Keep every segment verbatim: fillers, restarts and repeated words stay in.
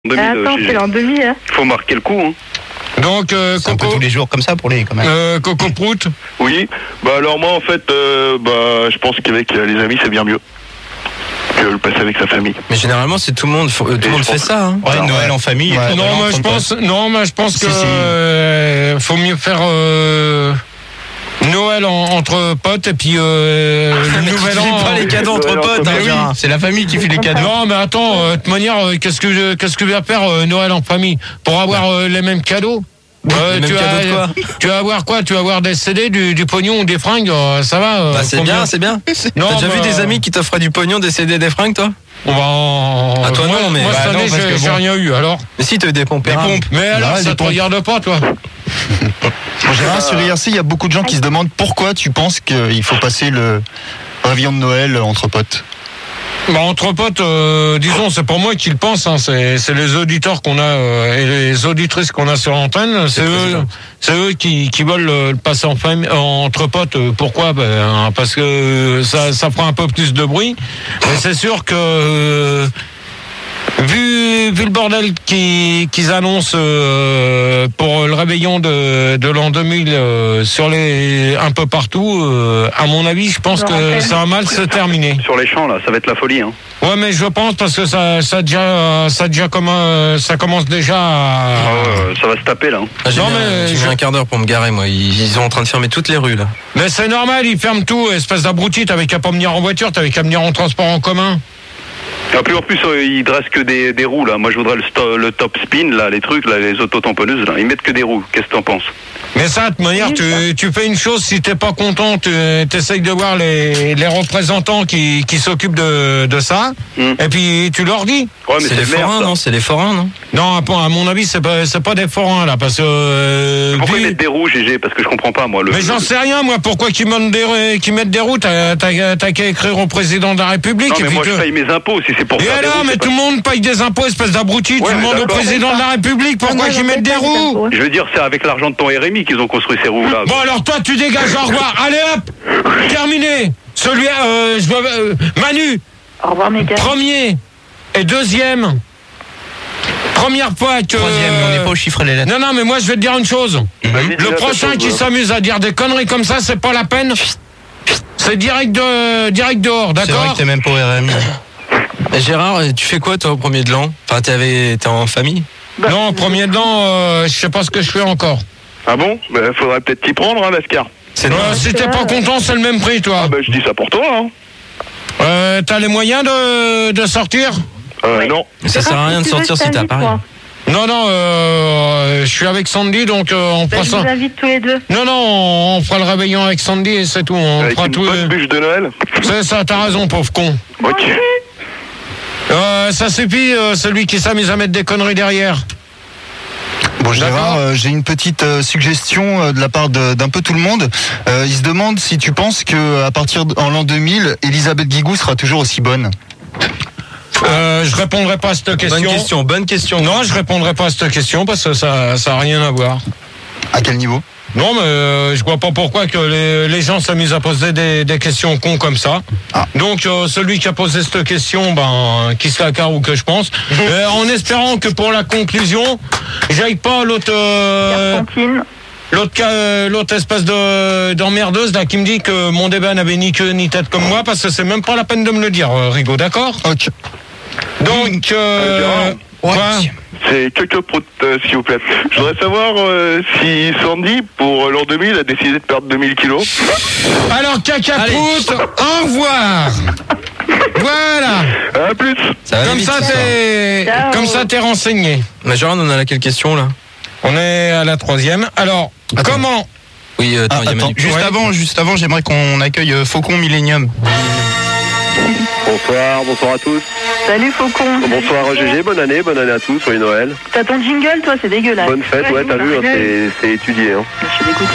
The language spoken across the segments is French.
deux mille, Attends, euh, c'est l'an deux mille. Hein. faut marquer le coup. Hein. Donc, euh, C'est un peu Coco, tous les jours comme ça pour les quand même. euh, Coco Prout. Oui, bah alors moi en fait, euh, bah je pense qu'avec euh, les amis c'est bien mieux que le passer avec sa famille. Mais généralement, c'est tout le monde, tout le Et monde je fait pense- ça. Hein. Ouais, Alors, Noël ouais. en famille. Ouais. et puis Non, Noël moi je entre pense, potes. non, moi je pense Si, que si. euh, faut mieux faire euh, Noël en- entre potes et puis euh, le Mais tu nouvel fais an. pas les cadeaux entre Noël entre potes, hein, potes. Gérard. C'est la famille qui fait les cadeaux. Non, mais attends, euh, de toute manière, euh, qu'est-ce que je- qu'est-ce que vient faire euh, Noël en famille pour avoir euh, les mêmes cadeaux? Euh, les mêmes tu, cadeaux vas, de quoi tu vas avoir quoi? Tu vas avoir des C D, du, du pognon ou des fringues, euh, ça va euh, Bah, c'est combien bien, c'est bien. Non, T'as déjà bah, vu des amis qui t'offraient du pognon, des C D, des fringues, toi? On va en... Ah, toi, moi, non, mais- moi, bah, cette non, année, parce j'ai que j'ai bon. rien eu, alors. Mais si, t'as eu des pompes. Des pompes. Mais alors, Ouais, ça des te pompes. regarde pas, toi. Gérard, sur I R C, il y a beaucoup de gens qui se demandent pourquoi tu penses qu'il faut passer le réveillon de Noël entre potes. Bah, entre potes, euh, disons, c'est pas moi qui le pense, hein, c'est c'est les auditeurs qu'on a euh, et les auditrices qu'on a sur l'antenne, c'est eux, c'est eux qui, qui veulent le passer en famille, entre potes. Euh, Pourquoi? Ben, parce que ça, ça fera un peu plus de bruit. Mais c'est sûr que euh, vu, vu le bordel qui- qu'ils annoncent euh, pour le réveillon de, de l'an deux mille euh, sur les un peu partout, euh, à mon avis, je pense que ça va mal se terminer. Sur les champs là, ça va être la folie. Hein. Ouais, mais je pense parce que ça, ça déjà, ça déjà comme, ça commence déjà à... Ah ouais, ça va se taper là. Hein. Ah, j'ai Non, mis un- mais j'ai mis je- un quart d'heure pour me garer, moi. Ils, ils sont en train de fermer toutes les rues, là. Mais c'est normal, ils ferment tout, espèce d'abruti, t'avais qu'à pas venir en voiture, t'avais qu'à venir en transport en commun. Et puis en plus, euh, ils dressent que des, des roues là. Moi je voudrais le, sto- le top spin là, les trucs là, les autotamponneuses là. Ils mettent que des roues. Qu'est-ce que t'en penses? Mais ça, de toute manière, tu, tu fais une chose, si t'es pas content, tu essayes de voir les, les représentants qui, qui s'occupent de, de ça, Hmm. et puis tu leur dis. Ouais, mais C'est les c'est le maire, forains, ça. non? C'est les forains, non? Non, à à mon avis, c'est pas, c'est pas des forains, là, parce que... euh, Pourquoi ils vu- mettent des roues, G G? Parce que je comprends pas moi. Le, Mais j'en sais rien, moi, pourquoi qu'ils mettent des, qu'ils mettent des roues, t'as, t'as, t'as qu'à écrire au président de la République. Non et mais puis moi que- je paye mes impôts si c'est pour Et faire des alors, roues, mais c'est tout le monde paye des impôts, espèce d'abruti, tu Ouais, demandes au d'accord. président de la République pourquoi qu'ils mettent des roues. pas- Je veux dire, c'est avec l'argent de ton R M I qu'ils ont construit ces roues là. Bon, alors toi, tu dégages, au revoir. Allez hop, terminé. Celui, euh, je dois, euh, Manu, Au revoir, mes gars. premier et deuxième. Première fois que... Troisième, mais on n'est pas au chiffre et les lettres. Non, non, mais moi, je vais te dire une chose. Le prochain qui s'amuse à dire des conneries comme ça, c'est pas la peine. C'est direct, de, direct dehors, C'est vrai d'accord? que t'es même pas au R M I. Et Gérard, tu fais quoi, toi, au premier de l'an? Enfin, t'es t'es en famille? Non, premier dedans, euh, je sais pas ce que je fais encore. Ah bon? Bah, faudrait peut-être t'y prendre, hein, Lascar. C'est Euh, si t'es pas content, c'est le même prix, toi. Ah bah je dis ça pour toi, hein. Euh, t'as les moyens de, de sortir? Euh, Ouais. non. Mais ça sert à rien de sortir si t'as pas rien. Non, non, euh, je suis avec Sandy, donc euh, on fera Ben, je ça. vous invite tous les deux. Non, non, on, on fera le réveillon avec Sandy et c'est tout. On Avec fera une tout. bonne euh, bûche de Noël. C'est ça, t'as raison, pauvre con. Ok. Euh, ça suffit, euh, celui qui s'amuse à mettre des conneries derrière. Bon, Gérard, D'accord. euh, j'ai une petite euh, suggestion euh, de la part de- d'un peu tout le monde. Euh, ils se demandent si tu penses que à partir de, en l'an deux mille, Elisabeth Guigou sera toujours aussi bonne. Euh, je répondrai pas à cette question. Bonne question, bonne question. Non, je répondrai pas à cette question parce que ça, ça a rien à voir. À quel niveau? Non, mais euh, je vois pas pourquoi que les, les gens s'amusent à poser des, des questions cons comme ça. Ah. Donc, euh, celui qui a posé cette question, ben, qui se la carre ou que je pense, euh, en espérant que pour la conclusion, j'aille pas l'autre, euh, Cantine. l'autre, ca- euh, l'autre espèce de d'emmerdeuse là qui me dit que mon débat n'avait ni queue ni tête comme moi, parce que c'est même pas la peine de me le dire, euh, Rigaud, d'accord? Ok. Donc, euh, quoi? C'est Coco Prout, euh, s'il vous plaît. Je voudrais savoir euh, si Sandy, pour l'an deux mille, a décidé de perdre deux mille kilos. Alors, cacaproute, au revoir. Voilà. À plus. Ça va aller Comme vite, ça, t'es, Ciao. comme ça, t'es renseigné. Mais Gérard, on en a laquelle question, là? On est à la troisième. Alors, Attends. comment? Oui, attends, Ah, il y a attends. Manu. Juste Ouais. avant, juste avant, j'aimerais qu'on accueille euh, Faucon Millennium. Bonsoir, bonsoir à tous. Salut, Faucon. Bonsoir G G, bonne année, bonne année à tous, joyeux Noël. T'as ton jingle, toi, c'est dégueulasse. Bonne fête, ouais, t'as vu, hein, c'est c'est étudié. Hein. Je suis dégoûtée.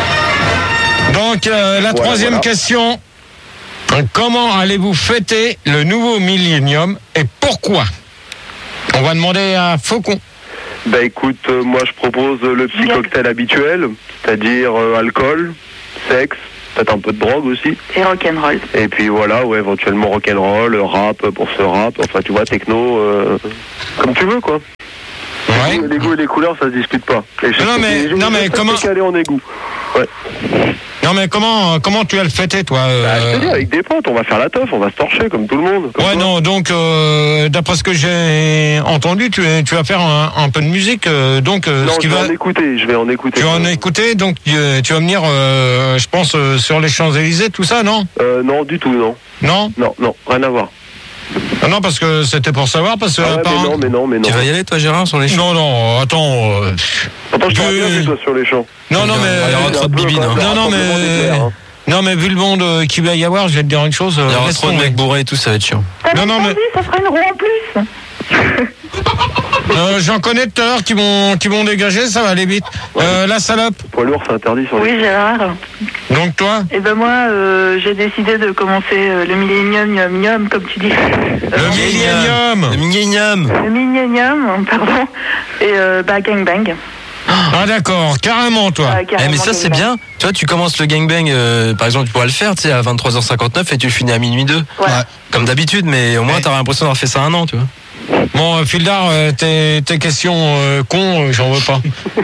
Donc, euh, la Voilà, troisième voilà. question. Comment allez-vous fêter le nouveau millénium et pourquoi? On va demander à Faucon. Bah écoute, euh, moi je propose euh, le petit Bien. cocktail habituel, c'est-à-dire euh, alcool, sexe, peut-être un peu de drogue aussi. Et rock'n'roll. Et puis voilà, ouais, éventuellement rock'n'roll, rap pour ce rap, enfin tu vois, techno, euh, comme tu veux quoi. Ouais. Les goûts et les couleurs, ça se discute pas. Et je Non, sais mais- que- je- non, je mais sais comment- que calé en égout. Ouais. Non mais comment comment tu vas le fêter toi euh... Bah, je te dis, avec des potes, on va faire la teuf, on va se torcher comme tout le monde. Comme Ouais toi. non donc euh, d'après ce que j'ai entendu tu, tu vas faire un, un peu de musique euh, donc euh, Non, ce qui je vais va en écouter, je vais en écouter. tu vas en écouter donc euh, tu vas venir euh, je pense euh, sur les Champs-Élysées tout ça non Euh, non, du tout, non. non Non, non, rien à voir. Ah non parce que c'était pour savoir parce que Ah ouais, mais apparemment- non, mais non, mais non. Tu vas y aller, toi, Gérard, sur les champs? non non attends euh, Attends, je t'aurais bien je- vu, toi, sur les champs. non non Il y aura mais trop de bibines, hein. non non mais non mais vu le monde euh, qu'il va y avoir je vais te dire une chose euh, Il y aura laisse trop de tomber. mecs bourrés et tout, ça va être chiant. T'as Non, non, entendu, ça fera une roue en plus. Euh, j'en connais tout à l'heure qui vont qui vont dégager ça va aller vite euh, la salope Poids lourd, c'est interdit sur les Oui, Gérard. donc toi Et ben moi, euh, j'ai décidé de commencer euh, le millénium, yum, yum, comme tu dis. le Euh, millénium Le millénium. Le millénium, pardon. Et euh, bah, gangbang. ah d'accord carrément toi Bah, Eh, carrément mais ça, c'est gangbang. bien. Tu vois, tu commences le gangbang, euh, par exemple, tu pourras le faire, tu sais, à vingt-trois heures cinquante-neuf et tu le finis à minuit deux. Ouais. Comme d'habitude, mais au moins, Ouais. t'auras l'impression d'avoir fait ça un an, tu vois. Bon, euh, Fildar, euh, tes, tes questions euh, cons, euh, j'en veux pas.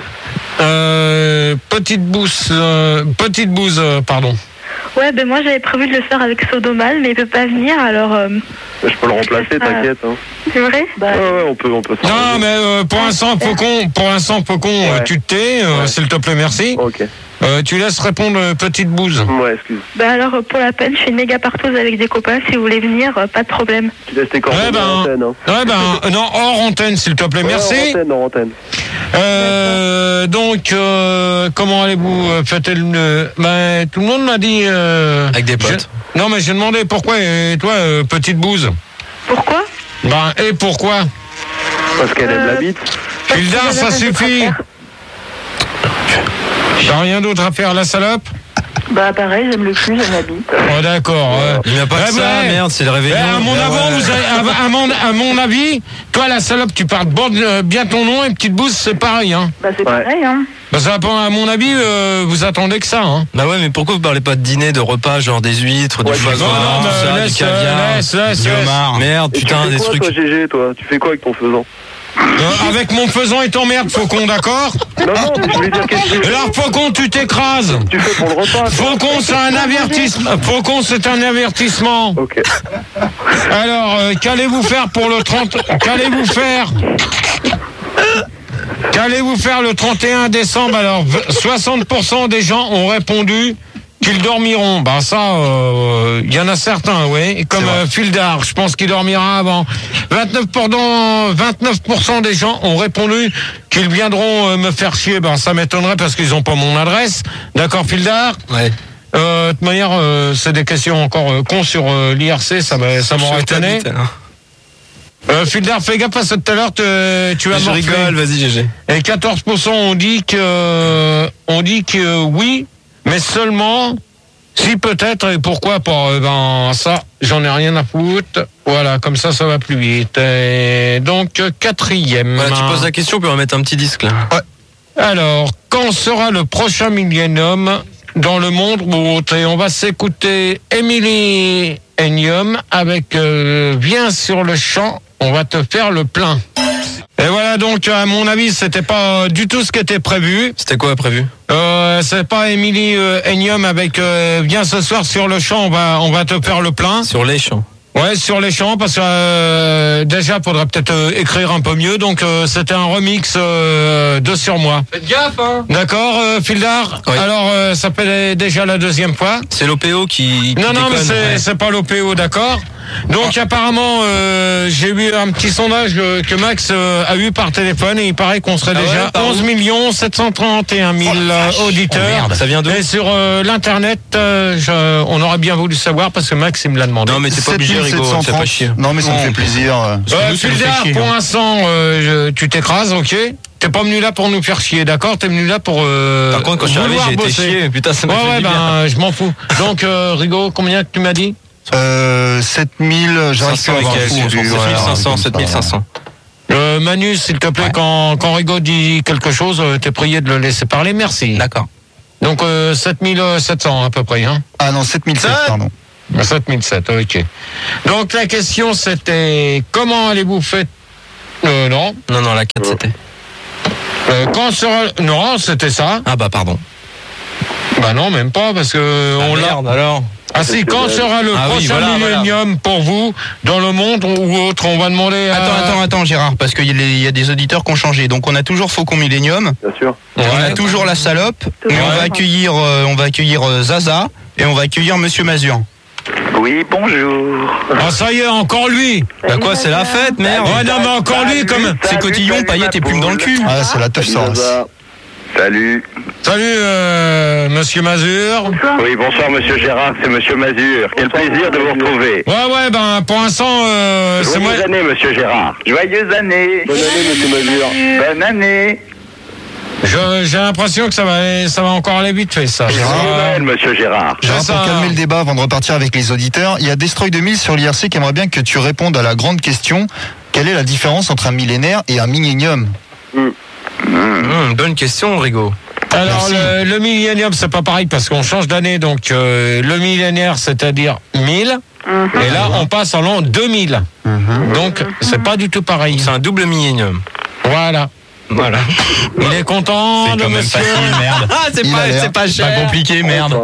Euh, petite bouse, euh, petite bouse, euh, pardon. Ouais, ben moi j'avais prévu de le faire avec Sodomal, mais il peut pas venir, alors... euh, Je peux le remplacer, Ah. t'inquiète. Hein. C'est vrai? Bah, Ouais, ouais, on peut, on peut Non, s'arranger. mais euh, pour l'instant, Faucon, pour l'instant, Faucon, euh, Ouais. tu te tais, euh, Ouais. s'il te plaît, merci. Ok. Euh, tu laisses répondre euh, petite bouse. Ouais, excuse. Ben alors, euh, pour la peine, je fais une méga partouze avec des copains, si vous voulez venir, euh, pas de problème. Tu laisses tes coordonnées Ouais, ben, en antenne. Hein. Ouais, ben, euh, non, hors antenne, s'il te plaît, Ouais, merci. En antenne, en antenne. Euh, donc, euh, comment allez-vous euh, fêter le... Ben, tout le monde m'a dit... Euh, Avec des potes. je- Non, mais j'ai demandé pourquoi, et toi, euh, petite bouse. Pourquoi? Ben, et pourquoi? Parce qu'elle aime la Euh, bite. Fildar, ça suffit. T'as rien d'autre à faire, la salope? bah pareil, j'aime le cul, j'aime la bite. Oh, d'accord. euh. Il n'y a pas Ouais, que ça, ouais. merde, c'est le réveillon. Eh, à, mon Ah, avant, ouais. vous avez- à, à mon, à mon avis, toi, la salope, tu parles bon- euh, bien ton nom et petite bouse, c'est pareil. Hein. Bah c'est Ouais. pareil, hein. Parce qu'à à mon avis, euh, vous attendez que ça. Hein. Bah ouais, mais pourquoi vous parlez pas de dîner, de repas, genre des huîtres, du Ouais, foie non, gras, non, tout mais ça, laisse, du caviar, euh, laisse, laisse, du laisse. homard. Merde, Et putain, tu des fais quoi, trucs. toi, G G, toi? Tu fais quoi avec ton faisant? Euh, avec mon faisant et ton merde, Faucon, d'accord? Non, non, mais je voulais dire qu'est-ce que tu Alors, Faucon, tu t'écrases. tu fais pour le repas. toi. Faucon, c'est un avertissement. Faucon, c'est un avertissement. Ok. Alors, euh, qu'allez-vous faire pour le trente... Qu'allez-vous faire Qu'allez-vous faire le trente et un décembre? Alors, v- soixante pour cent des gens ont répondu qu'ils dormiront. Ben ça, euh, il y en a certains, oui. Comme euh, Fildar, je pense qu'il dormira avant. vingt-neuf pour cent, vingt-neuf pour cent des gens ont répondu qu'ils viendront euh, me faire chier. Ben ça m'étonnerait parce qu'ils n'ont pas mon adresse. D'accord, Fildar? Ouais. Euh, de toute manière, euh, c'est des questions encore euh, cons sur euh, l'I R C, ça m'a- ça m'aurait Je étonné. t'habite, alors. Euh, Fildar, fais gaffe parce que tout à l'heure, te- tu vas Je morfler. rigole, vas-y, G G. Et quatorze pour cent ont dit que, on dit que oui, mais seulement si peut-être et pourquoi pas. Eh ben ça, j'en ai rien à foutre. Voilà, comme ça, ça va plus vite. Et donc quatrième. Voilà, tu poses la question, puis on va mettre un petit disque là. Alors, quand sera le prochain millénium dans le monde ou autre? Et on va s'écouter Emily Enium avec euh, Viens sur le champ, on va te faire le plein. Et voilà, donc à mon avis, c'était pas du tout ce qui était prévu. C'était quoi prévu? Euh, c'est pas Emily euh, Enium avec euh, Viens ce soir sur le champ, on va on va te faire le plein. Sur les champs. Ouais, sur les champs, parce que euh, déjà, faudrait peut-être euh, écrire un peu mieux. Donc, euh, c'était un remix euh, de Sur moi. Faites gaffe, hein. D'accord, euh, Fildar. Oui. Alors, euh, ça fait déjà la deuxième fois. C'est l'O P O qui. qui Non, non, mais déconne, c'est ouais. c'est pas l'O P O, d'accord. Donc, apparemment, euh, j'ai eu un petit sondage euh, que Max euh, a eu par téléphone et il paraît qu'on serait Ah ouais, déjà par où onze millions sept cent trente et un mille euh, auditeurs. Oh, merde, ça vient d'où? Et sur euh, l'internet, euh, je- on aurait bien voulu savoir parce que Max il me l'a demandé. Non, mais t'es pas obligé, Rigo, ça fait pas chier. Non, mais ça me fait plaisir. Euh, Nous, ça nous fait Fildar, chier, pour hein. l'instant, euh, je- tu t'écrases, ok. T'es pas venu là pour nous faire chier, d'accord. T'es venu là pour. Euh, Par contre, quand je suis arrivé, vouloir j'ai été bosser. chier. Putain, ça m'a Ouais, fait ouais, du bien. ben, je m'en fous. Donc, euh, Rigo, combien que tu m'as dit? Euh, sept mille, j'arrive cinq cents plus à et avoir quelques, fou, sept mille voilà, cinq cents, comme sept mille cinq cents. euh, Manu, s'il te plaît, quand, quand Rigo dit quelque chose, euh, t'es prié de le laisser parler, merci. D'accord. Donc euh, sept mille sept cents à peu près, hein. Ah non, sept mille sept, pardon. sept mille sept, ok. Donc la question c'était comment allez-vous faire euh, non. Non, non, la quatre c'était. Euh, quand sera non, c'était ça. Ah bah pardon. Bah non, même pas parce que Ah, on l'a. merde, alors. Ah si, quand sera le Ah oui, prochain voilà, millénium pour vous dans le monde ou autre? On va demander à... Attends, attends, attends, Gérard, parce qu'il y, a les- il y a des auditeurs qui ont changé. Donc on a toujours Faucon Millennium, Bien sûr. Ouais. on a toujours la salope, mais on va accueillir, euh, on va accueillir euh, Zaza et on va accueillir Monsieur Mazur. Oui, bonjour. Ah ça y est, encore lui. Bah quoi, c'est la fête, merde. Ouais, non mais encore lui comme... C'est Cotillon, paillettes et plumes dans le cul. Ah, c'est la teuf Soros. Salut. Salut euh, Monsieur Mazur. Oui, bonsoir Monsieur Gérard, c'est Monsieur Mazur. Quel plaisir de vous retrouver. Ouais ouais, ben pour l'instant euh, c'est moi... Joyeuses années Monsieur Gérard. Joyeuses années. Bonne année Monsieur Mazur. Bonne année. Je- J'ai l'impression que ça va, ça va encore aller vite fait ça. Joyeux Noël Monsieur Gérard. Gérard, ça. pour calmer le débat avant de repartir avec les auditeurs, il y a Destroy deux mille sur l'I R C qui aimerait bien que tu répondes à la grande question. Quelle est la différence entre un millénaire et un millénium? Hum, bonne question, Rigo. Alors Merci. le, le millénium c'est pas pareil parce qu'on change d'année donc euh, le millénaire c'est-à-dire mille et là on passe en l'an deux mille. Donc c'est pas du tout pareil. C'est un double millénium. Voilà. Voilà. Il est content C'est de quand même monsieur. facile, merde. Ah, c'est Il pas, a l'air c'est pas Pas cher. compliqué, merde.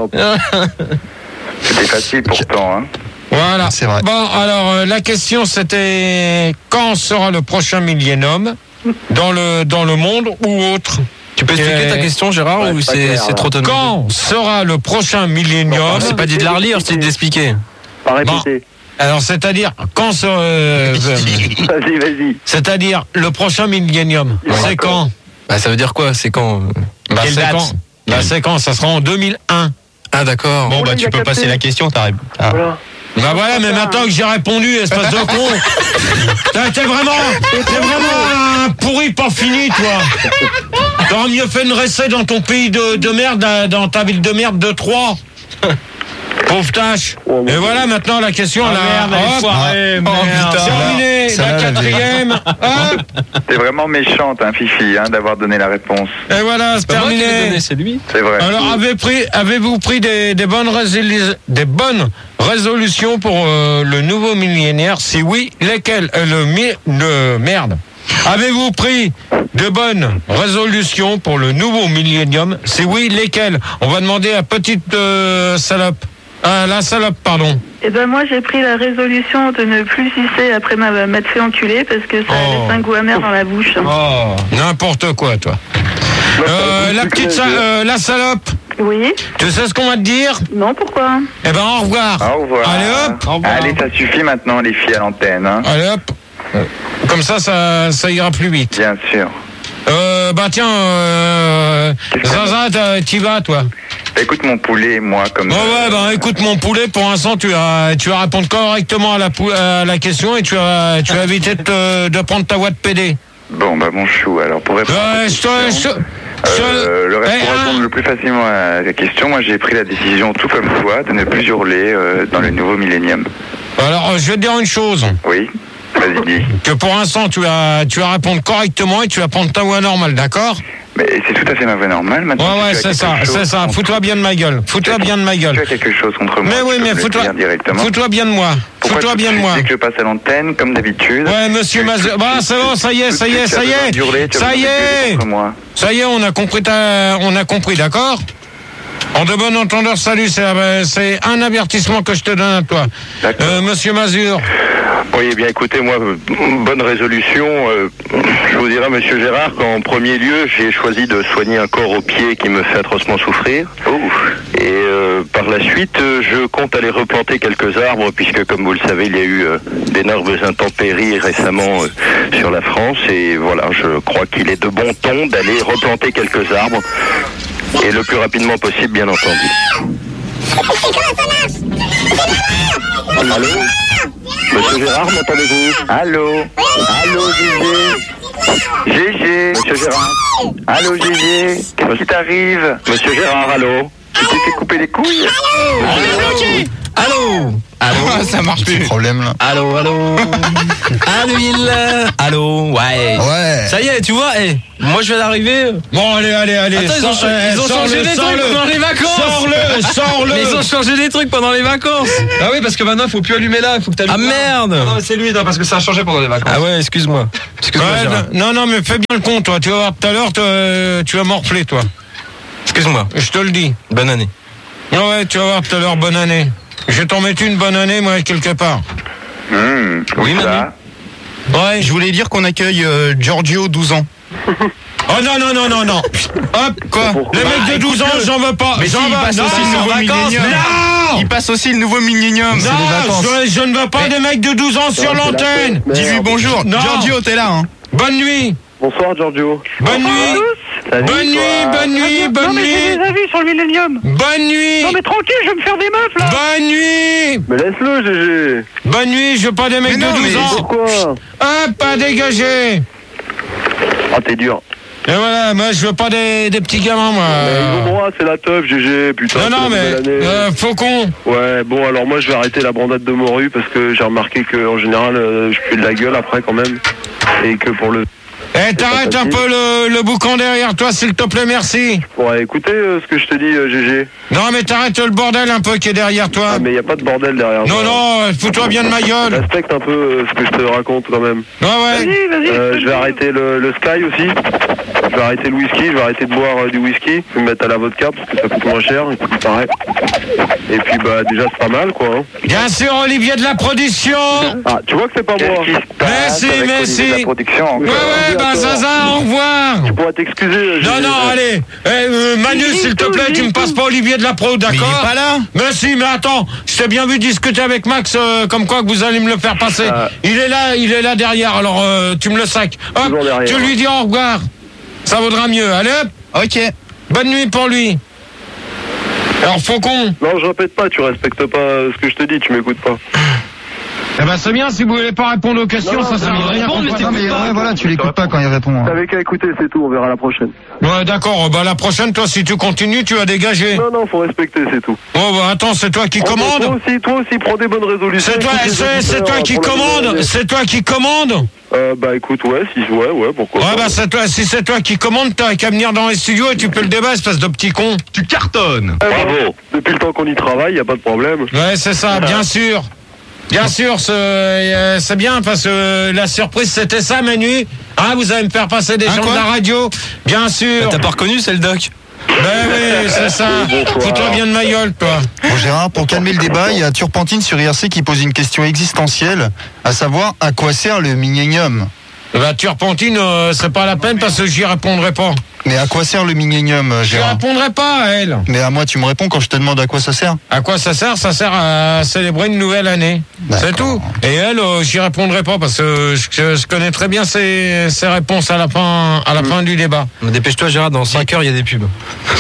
C'était facile pourtant, hein. Voilà. C'est vrai. Bon alors euh, la question c'était quand sera le prochain millénium dans le dans le monde ou autre. Tu peux expliquer Euh, ta question, Gérard, ouais, ou c'est pas c'est clair, c'est là. trop tonné? Quand sera le prochain millénium? C'est pas dit de la relire, c'est de l'expliquer. Pas répéter. Alors c'est-à-dire quand sera euh, Vas-y, vas-y. c'est-à-dire le prochain millénium. C'est quand? Bah, ça veut dire quoi? C'est quand? Bah, Quelle c'est date? quand Bah, c'est quand? Ça sera en deux mille un. Ah, d'accord. Bon, bah tu peux passer la question, t'arrives. Ah. Bah voilà, mais maintenant que j'ai répondu, espèce de con. T'es t'es vraiment, t'es vraiment un pourri pas fini, toi. T'aurais mieux fait de rester dans ton pays de, de merde, dans ta ville de merde de Troyes. Pauvre tâche. Et voilà, maintenant la question, là. Hop, terminé. Ça La va, la quatrième. Hop. T'es vraiment méchante, hein, Fifi, hein, d'avoir donné la réponse. Et voilà, c'est C'est pas moi qui l'ai terminé. donné, c'est lui. C'est vrai. Alors, avez pris, avez-vous pris des, des, bonnes résolu- des bonnes résolutions pour euh, le nouveau millénaire? Si oui, lesquelles? Euh, le, mi- le merde. Avez-vous pris de bonnes résolutions pour le nouveau millénium? Si oui, lesquelles? On va demander à petite euh, salope. Ah, la salope, pardon. Eh ben moi j'ai pris la résolution de ne plus sucer après m'a- m'être fait enculer parce que ça Oh. laisse un goût amer dans la bouche. Oh, n'importe quoi, toi. Euh, la petite sa- euh, la salope. Oui. Tu sais ce qu'on va te dire? Non, pourquoi? Eh ben, au revoir. Au revoir. Allez hop. Au revoir. Allez, ça suffit maintenant, les filles à l'antenne, hein. Allez hop. Comme ça, ça, ça ira plus vite. Bien sûr. Euh, bah tiens, euh, Zaza, t'as- t'y vas, toi? Écoute mon poulet, moi, comme... Ouais, ouais, bah écoute, mon poulet, pour l'instant, tu vas, tu vas répondre correctement à la, pou- à la question et tu vas, tu vas éviter de, te- de prendre ta voix de P D. Bon, bah mon chou, alors pour répondre à Ouais, ta je te... question, je te- je te- euh, le reste, Eh, pour hein. répondre le plus facilement à la question, moi j'ai pris la décision, tout comme toi, de ne plus hurler euh, dans le nouveau millénium. Alors, je vais te dire une chose. Oui, vas-y, dis. Que pour l'instant, tu vas, tu vas répondre correctement et tu vas prendre ta voix normale, d'accord? Mais c'est tout à fait ma voix normale maintenant. Ouais, ouais, tu as c'est ça, quelque chose c'est ça. contre- Fous-toi bien de ma gueule. Fous-toi bien de ma Tu gueule. as quelque chose contre moi. Mais oui, tu peux mais me le fous-toi, dire directement. fous-toi bien de moi. Pourquoi Fous-toi tout bien de suite, moi. dès que je passe à l'antenne, comme d'habitude. Ouais, monsieur tu- Mazur. tout- Bah, tout- c'est bon, ça y est, tout- ça y tout- est, tu as ça y besoin est. d'hurler, tu as Ça besoin y de gueuler est. contre moi. Ça y est, on a compris ta, on a compris, d'accord? En de bon entendeur, salut, c'est, euh, c'est un avertissement que je te donne à toi. D'accord. Euh, monsieur Mazur. Oui, eh bien écoutez, moi, euh, bonne résolution. Euh, je vous dirais, monsieur Gérard, qu'en premier lieu, j'ai choisi de soigner un corps au pied qui me fait atrocement souffrir. Et euh, par la suite, euh, je compte aller replanter quelques arbres, puisque comme vous le savez, il y a eu euh, d'énormes intempéries récemment euh, sur la France. Et voilà, je crois qu'il est de bon ton d'aller replanter quelques arbres. Et le plus rapidement possible, bien entendu. Allô? Monsieur Gérard, m'entendez-vous? Allô? Allô, Gégé? Gégé? Monsieur Gérard? Allô, Gégé? Qu'est-ce qui t'arrive? Monsieur Gérard, allô? Tu t'es fait couper les couilles? Allô, qui? Allô. Allô. Ça marche Petit plus. problème là. Allô, allô. À l'huile. Allô, ouais. Ouais. Ça y est, tu vois, eh, moi je viens d'arriver. Bon, allez, allez, allez. Attends, ils ont, sors- cha- ils ont sors-le, changé des trucs sors-le. pendant les vacances. Sors-le, sors-le. Mais ils ont changé des trucs pendant les vacances. Ah oui, parce que maintenant, il faut plus allumer là, il faut que tu Ah allumes là. merde. Non, mais c'est lui, non, parce que ça a changé pendant les vacances. Ah ouais, excuse-moi. Excuse-moi, Ouais, Gérard. non, non, mais fais bien le con, toi. Tu vas voir tout à l'heure, toi, tu vas morfler, toi. Excuse-moi. Je te le dis. Bonne année. Ouais, ouais, tu vas voir tout à l'heure, bonne année. Je vais t'en mettre une bonne année, moi, quelque part. Mmh, Oui, ça. Manu. Ouais. Je voulais dire qu'on accueille euh, Giorgio, douze ans. Oh non, non, non, non, non. Hop, Quoi? les mecs de douze ans, j'en veux pas. Mais si, J'en il veux passe non, aussi le nouveau vacances, millénium. Non, Il passe aussi le nouveau millénium. non, je, je ne veux pas des mecs de douze ans sur l'antenne. Dis-lui bonjour. Non. Giorgio, t'es là, hein? Bonne nuit. Bonsoir, Giorgio. Bonne nuit. Salut, Bonne nuit, toi. bonne nuit, bonne Non mais j'ai nuit. des avis sur le millénium. Bonne nuit. Non mais tranquille, je vais me faire des meufs là. Bonne nuit. Mais laisse-le, Gégé. Bonne nuit, je veux pas des mecs Mais non, de douze mais ans. Pourquoi? Hop, pas dégagé. Ah, t'es dur. Et voilà, moi je veux pas des, des petits gamins, moi. Mais ils ont droit, c'est la teuf, Gégé, putain. Non, c'est non, la mais nouvelle année. euh, Faucon. Ouais, bon, alors moi je vais arrêter la brandade de morue parce que j'ai remarqué qu'en général, euh, je fais de la gueule après quand même. Et que pour le. Eh, t'arrêtes un peu le, le boucan derrière toi, s'il te plaît, merci. Ouais, écoutez euh, ce que je te dis, euh, Gégé. Non, mais t'arrêtes le bordel un peu qui est derrière toi. Ah, mais y a pas de bordel derrière. Non, moi. non, fous-toi bien de ma gueule. Respecte un peu euh, ce que je te raconte quand même. Ouais, ouais. Vas-y, vas-y. Euh, je vais arrêter le, le Sky aussi. Je vais arrêter le whisky, je vais arrêter de boire euh, du whisky. Je vais me mettre à la vodka parce que ça coûte moins cher, il paraît. Et puis bah déjà c'est pas mal quoi. Hein. Bien sûr, Olivier de la production. Ah, tu vois que c'est pas moi. Merci, merci. Ouais, ouais, bah Zaza, au revoir. Tu pourras t'excuser. euh, Non, j'ai- non, allez. Eh, euh, Manu, J'ai s'il te tout, plaît, j'ai tu me tout. passes pas Olivier de la pro, Mais il d'accord? est pas là. Mais si, mais attends, je t'ai bien vu discuter avec Max, euh, comme quoi que vous allez me le faire passer. Ah. Il est là, il est là derrière, alors euh, tu me le sacs. Hop, Toujours derrière. tu lui dis au revoir. Ça vaudra mieux. Allez hop, Ok. bonne nuit pour lui. Alors, Faucon. Non, je répète pas, tu respectes pas euh, ce que je te dis, tu m'écoutes pas. Eh ben, c'est bien, si vous voulez pas répondre aux questions, Non, ça non, sert à mais rien. réponds, qu'on mais fasse- Non, mais ouais, voilà, tu l'écoutes pas quand il répond. hein. T'avais qu'à écouter, c'est tout, on verra la prochaine. Ouais, d'accord, bah la prochaine, toi, si tu continues, tu vas dégager. Non, non, faut respecter, c'est tout. Oh, bah attends, c'est toi qui Toi commande. aussi, toi aussi, prends des bonnes résolutions. C'est toi, écoute les c'est c'est auditeurs, toi euh, qui pour la nouvelle commande. année. C'est toi qui commande. Euh, bah écoute, ouais, si, ouais, ouais, pourquoi Ouais, pas. bah c'est toi, si c'est toi qui commande, t'as qu'à venir dans les studios et tu peux le débat, espèce de petit con. Tu cartonnes. Eh, bravo. Depuis le temps qu'on y travaille, y a pas de problème. Ouais, c'est ça, bien sûr. Bien sûr, c'est euh, c'est bien parce que euh, la surprise c'était ça, Manu. Hein, vous allez me faire passer des Hein, gens quoi de la radio, bien sûr. T'as pas reconnu, c'est le doc. Ben oui, c'est ça. Fous-toi bien de ma gueule, toi. Bon, Gérard, pour calmer le débat, il y a Turpentine sur I R C qui pose une question existentielle, à savoir à quoi sert le millénium? Bah, Turpentine, euh, c'est pas la peine parce que j'y répondrai pas. Mais à quoi sert le millénium, J'y Gérard? répondrai pas à elle. Mais à moi, tu me réponds quand je te demande à quoi ça sert? À quoi ça sert? Ça sert à célébrer une nouvelle année. C'est tout. Et elle, euh, j'y répondrai pas parce que je, je connais très bien ses, ses réponses à la fin, à la fin du débat. Dépêche-toi, Gérard, dans cinq heures, il y a des pubs.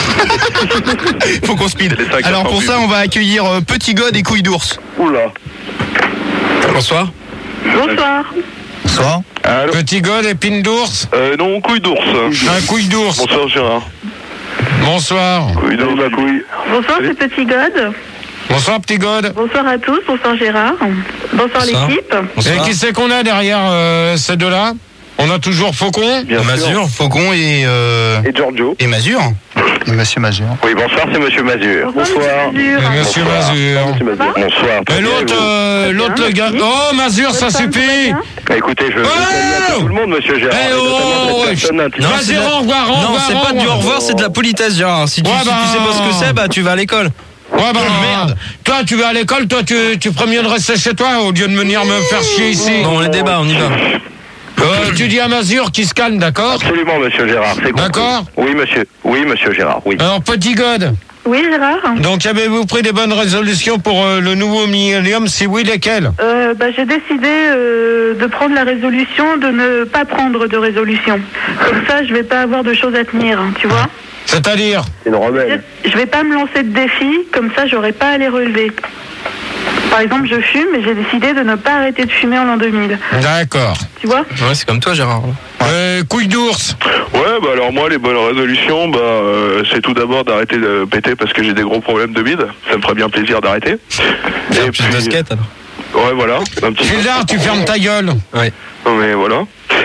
Faut qu'on speed. C'est ça qui Alors a pour pas ça, pu. on va accueillir euh, Petit God et Couille d'ours. Oula. Bonsoir. Bonsoir. Bonsoir. Allô Petit god, épine d'ours, Euh, non, couille d'ours. un couille d'ours. Bonsoir, Gérard. Bonsoir. Couille d'ours, la couille. Bonsoir, c'est Petit God. Bonsoir, petit god. Bonsoir à tous. Bonsoir Gérard. Bonsoir Bonsoir. l'équipe. Et Bonsoir. qui c'est qu'on a derrière euh, ces deux-là? On a toujours Faucon. Bien sûr. Mazur, Faucon et euh, Et Giorgio. et Mazur. Et Monsieur Major. Oui, bonsoir, c'est Monsieur Mazur. Bonsoir, Monsieur Et Mazur. Monsieur Mazur. Monsieur Mazur. Bonsoir. Et l'autre, euh, l'autre le gars. Oh, Mazur, ça Votre femme, suffit. tout va bien Bah, écoutez, je veux Oh saluer tout le monde, Monsieur Gérard. Eh et oh, notamment cette ouais. personne intime. Non, c'est Mazur, de la- au revoir, au Non, revoir, c'est au pas du au revoir. revoir, c'est de la politesse, Gérard. Si tu, Ouais, si bah. tu sais pas ce que c'est, bah tu vas à l'école. Ouais, bah, merde. Toi, tu vas à l'école, toi, tu, tu ferais mieux de rester chez toi au lieu de venir me faire chier ici. Bon, les débats, on y va. Euh, tu dis à Mazur qu'il se calme, d'accord? Absolument, Monsieur Gérard. C'est compris. D'accord. Oui, Monsieur. Oui, Monsieur Gérard. Oui. Alors, petit god. Oui, Gérard. Donc, avez-vous pris des bonnes résolutions pour euh, le nouveau millénium? Si oui, lesquelles? Euh, bah, j'ai décidé euh, de prendre la résolution de ne pas prendre de résolution. Comme ça, je vais pas avoir de choses à tenir, hein, tu vois. C'est-à-dire? C'est une rebelle. Je vais pas me lancer de défis, comme ça, j'aurai pas à les relever. Par exemple, je fume, mais j'ai décidé de ne pas arrêter de fumer en l'an deux mille. D'accord. Tu vois? Ouais, c'est comme toi, Gérard. Euh, couille d'ours. Ouais, bah alors Alors moi, les bonnes résolutions, bah, euh, c'est tout d'abord d'arrêter de péter parce que j'ai des gros problèmes de bide. Ça me ferait bien plaisir d'arrêter. Faire Et plus de basket alors. Ouais, voilà. Un petit Gildard, tu fermes ta gueule. Ouais. Non, mais voilà.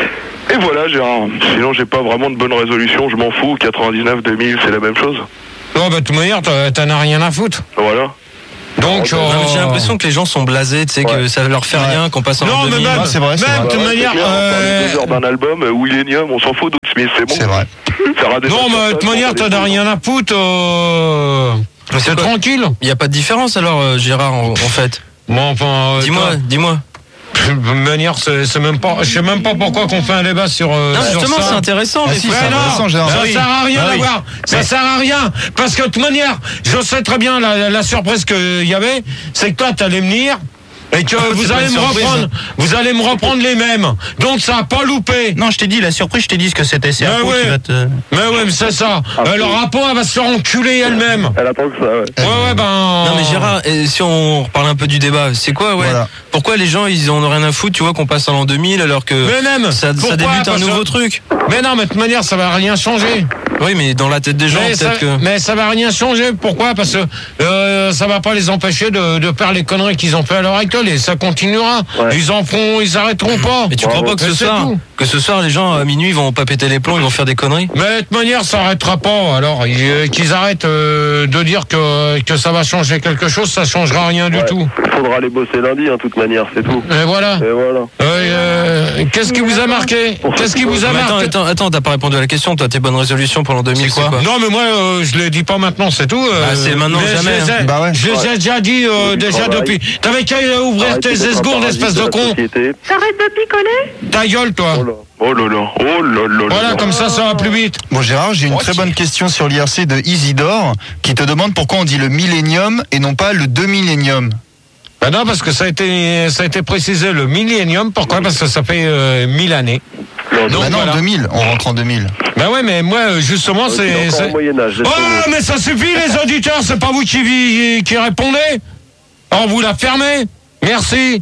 Et voilà, Gérard. Sinon, j'ai pas vraiment de bonnes résolutions. Je m'en fous. quatre-vingt-dix-neuf, deux mille, c'est la même chose. Non, bah, de toute manière, t'en t'en as rien à foutre. Voilà. Donc, Non, mais j'ai euh, l'impression que les gens sont blasés, tu sais, que Ouais. ça leur fait rien, qu'on passe en Non, l'an mais deux mille. même, Ah, c'est vrai, c'est même vrai. de toute Ouais, manière, c'est clair, on parle euh, deux heures d'un album, euh, Willennium, on s'en fout, Doug Smith, c'est bon. C'est vrai. Ça aura des non, choses mais de toute comme ça, manière, ça, t'en as des rien à foutre. Euh... Mais c'est C'est quoi tranquille. Il n'y a pas de différence alors, euh, Gérard, en, en fait. Bon, enfin, euh, Dis-moi, toi, dis-moi. de toute manière, c'est c'est même pas, je sais même pas pourquoi qu'on fait un débat sur, euh, Non, sur justement, ça. c'est intéressant. Ah mais si, faut- c'est Ouais, non, intéressant, Gérard. ça Bah oui. sert à rien Bah oui. d'avoir. Ça sert à rien. Parce que de toute manière, je sais très bien la, la surprise qu'il y avait, c'est que toi, t'allais venir. Et que vous C'est pas allez une me surprise. reprendre, vous allez me reprendre les mêmes. Donc ça a pas loupé. Non, je t'ai dit, la surprise, je t'ai dit ce que c'était. C'est Mais Apo ouais. qui va te. Mais ouais, mais c'est ça. Euh, le rapport, elle va se faire enculer elle-même. Elle attend que ça, ouais. Ouais, ouais, ben. Non mais Gérard, et si on reparle un peu du débat, c'est quoi, ouais Voilà. Pourquoi les gens ils en ont rien à foutre, tu vois, qu'on passe en l'an deux mille alors que Mais même. ça, ça pourquoi débute un Parce nouveau que- truc. Mais non, mais de toute manière, ça va rien changer. Oui, mais dans la tête des gens, Mais ça, peut-être que. mais ça va rien changer. Pourquoi? Parce que euh, ça va pas les empêcher de, de faire les conneries qu'ils ont fait à l'heure actuelle et ça continuera. Ouais. Ils en feront, ils arrêteront pas. Mais tu Bravo. crois pas que ce Mais c'est soir, tout. que ce soir les gens à minuit ils vont pas péter les plombs, ils vont faire des conneries? Mais de toute manière, ça arrêtera pas. Alors, ils- euh, qu'ils arrêtent euh, de dire que, que ça va changer quelque chose, ça changera rien du Ouais. tout. Il faudra aller bosser lundi, hein, de toute manière, c'est tout. Et voilà. Et voilà. Euh, euh, Qu'est-ce qui vous a marqué? Qu'est-ce qui vous a Mais attends, marqué? attends, attends, t'as pas répondu à la question. Toi, tes bonnes résolutions pour l'an deux mille, C'est c'est quoi quoi? Non, mais moi, euh, je le dis pas maintenant, c'est tout. euh, Ah, c'est maintenant, mais jamais, Je les ai, hein. Bah ouais. je les ai déjà dit euh, Du déjà travail. depuis. T'avais qu'à ouvrir Arrêtez tes d'être un esgourdes, parasite espèce de la con. société. T'arrêtes de picoler? Ta gueule, toi. Oh là. Oh là là. Oh là là. Voilà, là. comme ça, ça va plus vite. Bon Gérard, j'ai une très bonne question sur l'I R C de Isidore qui te demande pourquoi on dit le millénium et non pas le deux millénium. Ben non, parce que ça a été, ça a été précisé le millénium. Pourquoi? Parce que ça fait euh, mille années. Non, Donc, bah non, voilà. deux mille, on rentre en deux mille. Ben ouais, mais moi, euh, justement, c'est c'est... encore c'est- au Moyen-Âge. Oh, mais ça suffit, les auditeurs, c'est pas vous qui, vi- qui répondez. On vous la fermez. Merci.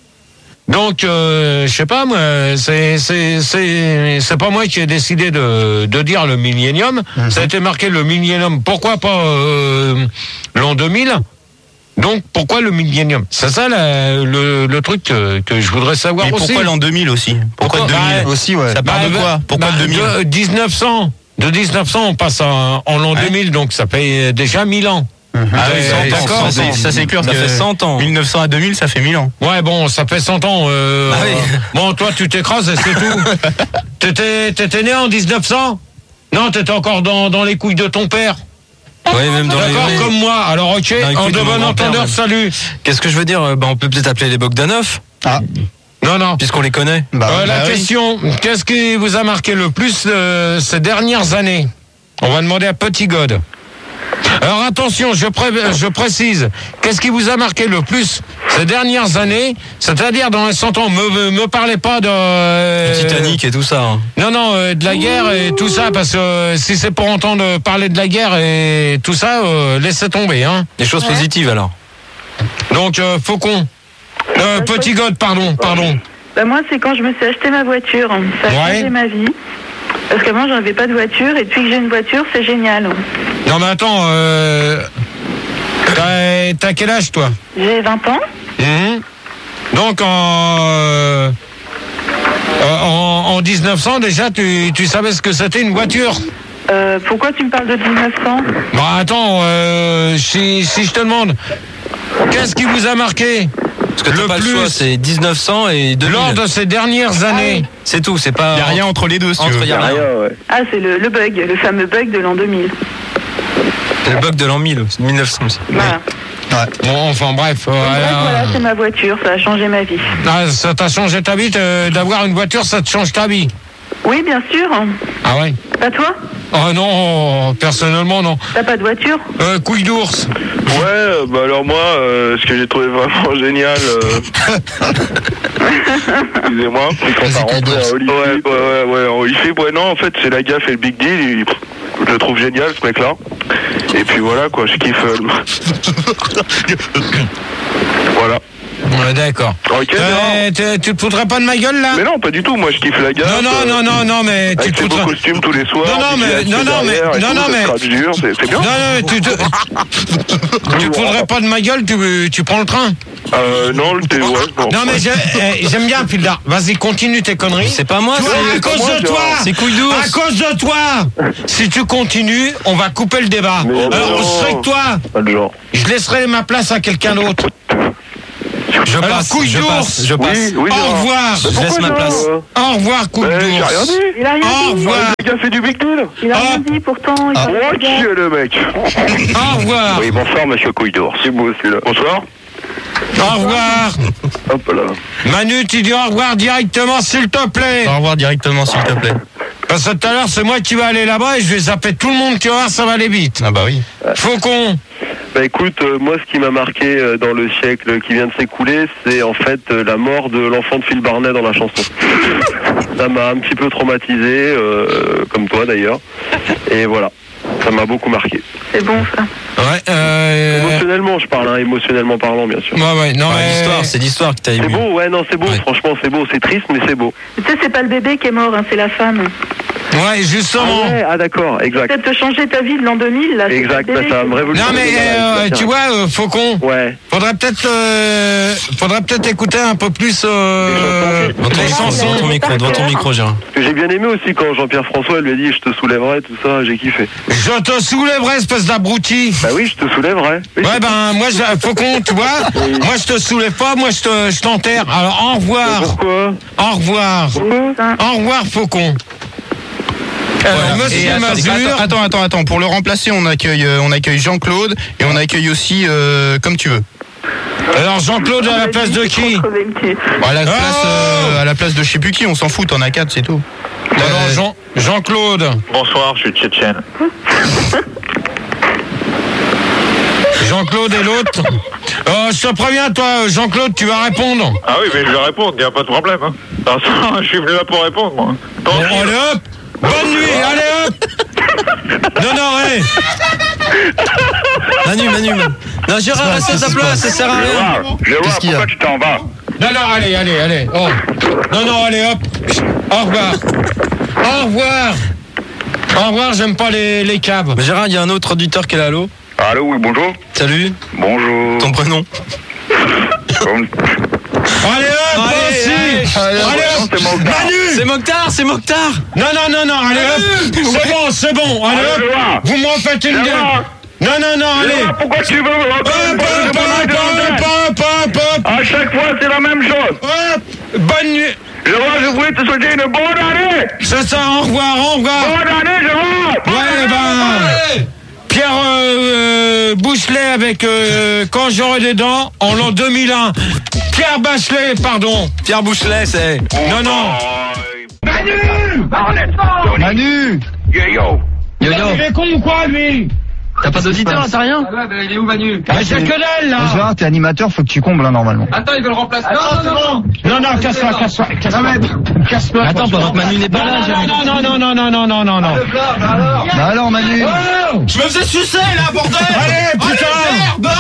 Donc, euh, je sais pas, moi, c'est, c'est, c'est, c'est pas moi qui ai décidé de, de dire le millénium. Ça a été marqué le millénium. Pourquoi pas euh, l'an deux mille? Donc, pourquoi le millénium? C'est ça la- le, le truc que, que je voudrais savoir Mais aussi. pourquoi l'an deux mille aussi? Pourquoi Pourquoi- deux mille bah, Aussi, ouais. Ça part de Bah, quoi? Pourquoi bah, le deux mille? de mille neuf cents. De mille neuf cents, on passe en, en l'an Ouais. deux mille, donc ça fait déjà mille ans. Ah oui, Ouais, cent ans, d'accord. ça, c'est- ça c'est clair. Ça que fait cent ans. mille neuf cents à deux mille, ça fait mille ans. Ouais, bon, ça fait cent ans. Euh, Ah oui. euh, bon, toi, tu t'écrases et c'est tout. T'étais, t'étais né en dix-neuf cents? Non, t'étais encore dans, dans les couilles de ton père. Oui, même dans les. D'accord, oui. comme moi. Alors, ok, Dans les en couilles de de mon bon grand-père, entendeur, même. salut. Qu'est-ce que je veux dire? Euh, bah, on peut peut-être appeler les Bogdanov, Ah, Non, non. puisqu'on les connaît. bah, Euh, la bah oui. question, qu'est-ce qui vous a marqué le plus euh, ces dernières années? On va demander à Petit God. Alors attention, je, pré- je précise, qu'est-ce qui vous a marqué le plus ces dernières années? C'est-à-dire dans les cent ans, me, me, me parlez pas de... euh, Le Titanic et tout ça. hein. Non, non, euh, de la guerre et tout ça, parce que euh, si c'est pour entendre parler de la guerre et tout ça, euh, laissez tomber. Hein. Des choses Ouais. positives alors. Donc, euh, Faucon. Euh, Petit God, pardon, pardon. Bah moi, c'est quand je me suis acheté ma voiture. Ça a Ouais. changé ma vie. Parce qu'avant, j'en avais pas de voiture. Et depuis que j'ai une voiture, c'est génial. Non, mais attends, euh, t'as, t'as quel âge, toi? J'ai vingt ans. Mhm. Donc en, euh, euh, en en dix-neuf cents déjà tu, tu savais ce que c'était une voiture. Euh, pourquoi tu me parles de dix-neuf cents? Bon attends, euh, si, si je te demande, qu'est-ce qui vous a marqué Parce que t'as le pas le plus choix, c'est dix-neuf cents et deux mille. lors de ces dernières années? C'est tout, c'est pas. Il n'y a rien entre les deux, si tu Entre, veux. y a rien. Rien, ouais. Ah, c'est le, le bug, le fameux bug de l'an deux mille. C'est le bug de l'an mille, c'est mille neuf cents aussi. Voilà. Bon, enfin bref. euh, Donc, bref, euh, voilà, c'est ma voiture. Ça a changé ma vie. ah, ça t'a changé ta vie euh, d'avoir une voiture, ça te change ta vie. Oui, bien sûr. Ah ouais? Pas toi? Oh non, personnellement non. T'as pas de voiture? Euh, couille d'ours. Ouais, euh, bah alors moi, euh, ce que j'ai trouvé vraiment génial, euh... excusez-moi, c'est quand Vas-y, t'as rentré Cados. à Holyfield. Ouais, ouais, ouais, ouais, en Holyfield, ouais, non, en fait, c'est la gaffe et le big deal, il- je le trouve génial, ce mec-là. Et puis voilà, quoi, je kiffe. euh, le- voilà. Ouais, d'accord. Ok, Euh, t'es- tu te foutrais pas de ma gueule là? Mais non, pas du tout. Moi, je kiffe la gamme. Non, non, non, non, non, mais tu Avec te les beaux foutrais. costumes tous les soirs. Non, non, puis mais- avec non, les non, mais- derrière et non, tout, non, le mais- scratch dur, c'est c'est bien. Non, non, tu te. tu te foutrais pas de ma gueule, tu, tu prends le train? Euh, non, le thé, ouais. bon. Non, mais j'ai- eh, j'aime bien, Pildar. Vas-y, continue tes conneries. C'est pas moi, Tu vois, c'est- à cause moi, de Gérard. toi, C'est couille d'ours. à cause de toi, si tu continues, on va couper le débat. Mais Alors, non. on serait que toi, Pas le genre. je laisserai ma place à quelqu'un d'autre. Je Alors, passe, couille je d'ours. passe, je passe. Oui, oui, Au Gérard. revoir. Je laisse ma place. Au revoir, couille Euh, j'ai rien d'ours. dit. Il a rien Au dit. revoir. Le gars fait du big deal. Il a rien Ah. dit pourtant. Il a Oh, rien dit. qui est le mec? Au revoir. Oui, bonsoir, monsieur Couille d'ours. C'est beau, celui-là. Bonsoir. Au revoir. Hop là. Manu, tu dis au revoir directement, s'il te plaît. Au revoir directement, s'il te plaît. Parce que tout à l'heure, c'est moi qui vais aller là-bas et je vais zapper tout le monde, tu vas voir, ça va aller vite. Ah bah oui. Faucon. Bah écoute, euh, moi ce qui m'a marqué euh, dans le siècle qui vient de s'écouler, c'est en fait euh, la mort de l'enfant de Phil Barnet dans la chanson. Ça m'a un petit peu traumatisé, euh, comme toi d'ailleurs. Et voilà, ça m'a beaucoup marqué. C'est bon ça. Ouais, euh... Émotionnellement, je parle, hein, émotionnellement parlant, bien sûr. Ouais, ouais, non, Ah, mais... l'histoire, c'est l'histoire qui t'a C'est ému. beau, ouais, non, c'est beau, Ouais. franchement, c'est beau, c'est triste, mais c'est beau. Tu sais, c'est pas le bébé qui est mort, hein, c'est la femme. Ouais, justement. Ah ouais, ah d'accord, exact. Peut-être te changer ta vie de l'an deux mille, là. c'est Exact, pas le bah, bébé ça va qui- me révolutionner. Non, mais euh, tu vois, euh, Faucon, Ouais. faudrait peut-être euh, faudrait peut-être écouter un peu plus euh, Devant ton les micro, devant chansons. ton micro, devant ton micro, Gérard. Ce que j'ai bien aimé aussi quand Jean-Pierre François lui a dit je te soulèverai, tout ça, j'ai kiffé. Je te soulèverai, espèce d'abruti. Bah oui, je te soulèverai. Oui. Ouais, ben, moi, je, Faucon, tu vois, moi, je te soulève pas, moi, je te, je t'enterre. Alors, au revoir. Pourquoi? Au revoir. Au revoir, Faucon. Euh, Voilà. Monsieur Et attends, Mazur. attends, attends, attends, attends. Pour le remplacer, on accueille, euh, on accueille Jean-Claude et on accueille aussi euh, comme tu veux. Alors, Jean-Claude à la place de qui? Crever le cul. Bon, à, la Oh place, euh, à la place de je sais plus qui, on s'en fout, t'en as quatre, c'est tout. Alors, Euh, Jean, Jean-Claude. Bonsoir, je suis tchétchène. Jean-Claude et l'autre. Euh, je te préviens, toi, Jean-Claude, tu vas répondre. Ah oui, mais je vais répondre, il n'y a pas de problème. Hein. De toute façon, je suis venu là pour répondre, moi. Bon, allez hop. Bonne nuit, allez hop. Non, non, allez. Manu, Manu, Manu. Non, Gérard, reste à ta place, ça sert à rien. Gérard, Gérard, Qu'est-ce qu'il y a pourquoi tu t'en vas? Non, non, allez, allez, allez. Oh. Non, non, allez, hop. Au revoir. Au revoir. Au revoir, j'aime pas les, les caves. Mais Gérard, il y a un autre auditeur qui est là, allô? Allô, oui, bonjour. Salut, Bonjour. ton prénom? Allez hop, moi Allez, aussi. allez, Allez hop. c'est Mokhtar. Manu. C'est Mokhtar, c'est Mokhtar. Non, non, non, non, allez hop. C'est bon, c'est bon. Allez Allez, hop. Gérard. Vous m'en faites une Gérard. gueule. Non, non, non, allez. Gérard, pourquoi tu veux Hop, hop, hop, hop, hop, hop, hop. À chaque fois, c'est la même chose. Hop. Bonne nuit. Gérard, je voulais te souhaiter une bonne année. C'est ça, au revoir, au revoir. Bonne année, Gérard. Bonne Ouais, année. ben. Pierre euh, euh, Bouchelet avec euh, Quand j'aurai des dents en l'an deux mille un. Pierre Bachelet, pardon. Pierre Bouchelet, c'est. Non, non. Manu. Manu Yo, yo. Yo, yo. Il est con ou quoi, lui? T'as pas d'auditeur, t'as rien? Il est où Manu? Ah, j'ai que dalle, là. Gérard, t'es animateur, faut que tu combles hein, normalement. Attends, il veut le remplacer. Non, non, non. Non, non, casse-toi, casse-toi, casse-toi. Casse-toi. Attends, pendant que Manu n'est pas là, Gérard. Non, non, non, non, non, non, non, non, non. Bah alors Manu Oh, Je me faisais sucer, là, bordel! allez, putain.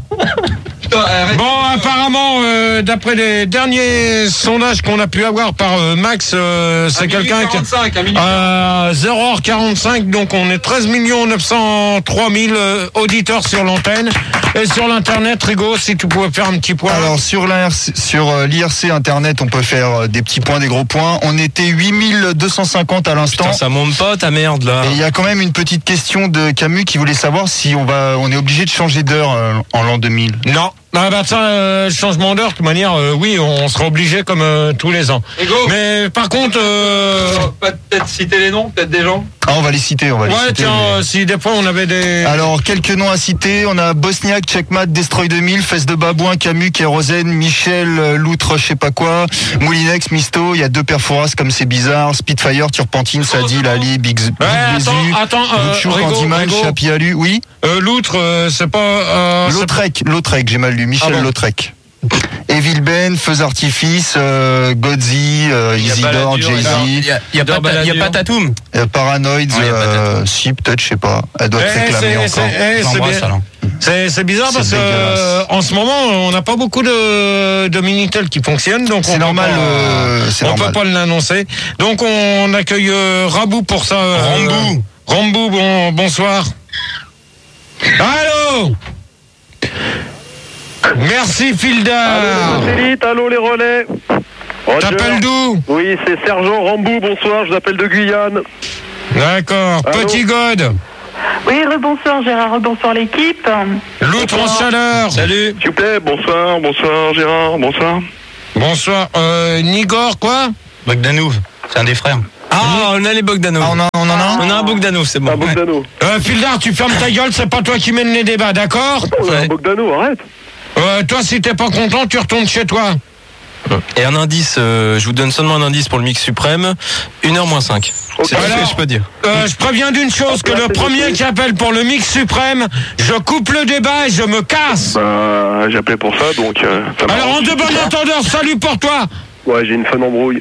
Bon, apparemment, euh, d'après les derniers sondages qu'on a pu avoir par euh, Max, euh, c'est quelqu'un qui... À zéro heure quarante-cinq, donc on est treize millions neuf cent trois mille euh, auditeurs sur l'antenne. Et sur l'internet, Rigo, si tu pouvais faire un petit point. Alors sur l'I R C, sur euh, l'I R C internet, on peut faire euh, des petits points, des gros points. On était huit mille deux cent cinquante à l'instant. Putain, ça monte pas, ta merde, là. Et il y a quand même une petite question de Camus qui voulait savoir si on va, on est obligé de changer d'heure euh, en l'an deux mille. Non. Ah bah ça, euh, changement d'heure, de toute manière, euh, oui, on sera obligé comme euh, tous les ans. Ego. Mais par contre... Euh... Peut-être citer les noms, peut-être des gens. Ah, on va les citer, on va les Ouais, citer. tiens, mais- euh, si des fois on avait des... Alors, quelques noms à citer. On a Bosniak, Checkmat, Destroy deux mille, Fesse de Babouin, Camus, Kérosène, Michel, euh, Loutre, je sais pas quoi, Moulinex, Misto. Il y a deux Perforas comme c'est bizarre. Spitfire, Turpentine, Sadi, Lali, Big Z, Big Ouais, Bezu, attends, attends, euh, Luchou, Rigo, Candyman, Rigo. Chapi Alu. Oui. Euh, L'outre, euh, c'est pas... Euh, c'est- Lautrec, Lautrec, j'ai mal lu. Michel Ah bon. Lautrec. Evil Ben, Feux d'artifice, euh, Godzi, euh, Y a pas la Isidore, dure, Jay-Z, Il y a, il y a pas, Dor ta- il y a Balladur. pas Tatoum. euh, Paranoid, Ouais, y a pas euh, si peut-être, je sais pas. Elle doit Eh, te réclamer c'est- encore. c'est- eh, c'est J'embrasse, bien. alors. C'est c'est bizarre C'est parce que dégueulasse. euh, en ce moment on n'a pas beaucoup de, de Minitel qui fonctionnent, donc on C'est peut normal, pas- euh, c'est on normal. peut pas l'annoncer. Donc on accueille euh, Rabou pour ça. euh, Rambou. Rambou, bon, bonsoir. Allô. Merci Fildar. Allô, satellite, allô les relais. Roger. T'appelles d'où? Oui, c'est Sergent Rambou, bonsoir, je vous appelle de Guyane. D'accord. Allô. Petit God. Oui, rebonsoir Gérard, rebonsoir l'équipe. Loutre en chaleur. Salut. S'il vous plaît, bonsoir, bonsoir Gérard, bonsoir. Bonsoir. Euh, Nigor, quoi? Bogdanov, c'est un des frères. Ah, on a les Bogdanov. Ah, on, a, on en a un On a un Bogdanov, c'est bon. Un Bogdano. Euh, Fildar, tu fermes ta gueule, c'est pas toi qui mène les débats, d'accord? On a un Ouais. Bogdano, arrête. Euh, toi, si t'es pas content, tu retournes chez toi. Et un indice, euh, je vous donne seulement un indice pour le mix suprême, une heure moins cinq. C'est tout ce Alors, que je peux dire. Euh, je préviens d'une chose, que le premier qui appelle pour le mix suprême, je coupe le débat et je me casse. Bah, j'ai appelé pour ça, donc euh, ça m'arrange. Alors, en de bon entendeur, salut pour toi. Ouais, j'ai une fun embrouille.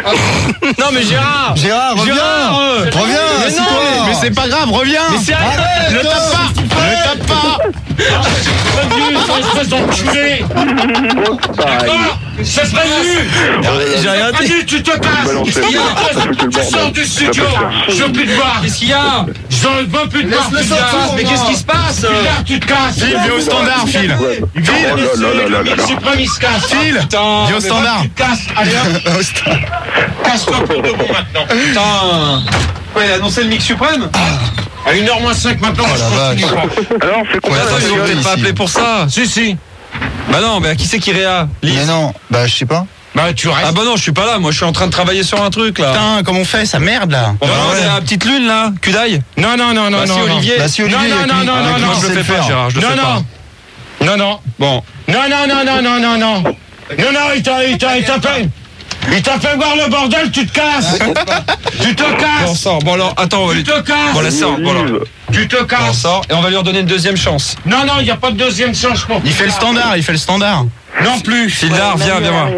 Non mais Gérard Gérard, reviens Gérard, euh, Reviens, mais assis-toi. non, mais- Mais c'est pas grave, reviens. Mais c'est rien. Ne tape pas. Ne tape pas. Prévenu, espèce d'enculé. D'accord? C'est prévenu. J'ai rien dit. Prévenu, tu te casses. Balancer, Qu'est-ce qu'il y a? ça fait que le Tu sors bordel. du Ça studio. peut faire. Je veux plus te voir. Qu'est-ce qu'il y a Je veux plus te voir. Laisse-le Fildar. sortir, Mais moi. qu'est-ce qui se passe? Fildar, tu te casses. Phil, viens au standard, Phil. Ouais. Phil, Oh là là là là là. suprême, il se casse. Phil, Putain, viens au mais standard. Tu te casses. Allez, hop. Casse-toi pour de bon maintenant. Putain. Ouais, il a annoncé le mix suprême. À une heure moins cinq maintenant, Oh je la continue vache. pas. Alors, c'est quoi Ouais, Attends, attends, ils ont rigole peut-être pas ici. appelé pour ça. Si, si. Bah non, mais qui c'est qui réa Mais Lise. non, bah je sais pas. Bah, tu restes. Ah bah non, je suis pas là, moi je suis en train de travailler sur un truc là. Putain, comment on fait? Ça merde là. On va Ah demander ouais. à la petite lune là, Cudaille. Non, non, non, non, Bah si, non. Olivier. Bah si Olivier, Non, il y a non, que non, lui- non, avec non, lui, non, il je sait le le fais pas, faire. Gérard, je le Non, fais pas. non. Non, non. Bon. Non, non, non, non, non, non, non. Non, non, il t'a, il t'a, il t'a fait. Il t'a fait voir le bordel, tu te casses. Tu te Bon, on casses. sort. Bon alors, attends, on va Tu lui... te casses. Bon, laisse ça. Bon, alors. Tu te On casses. sort et on va lui redonner une deuxième chance. Non, non, il n'y a pas de deuxième chance pour Il fait le standard, il fait le standard. Non plus. Fildar, viens, viens voir.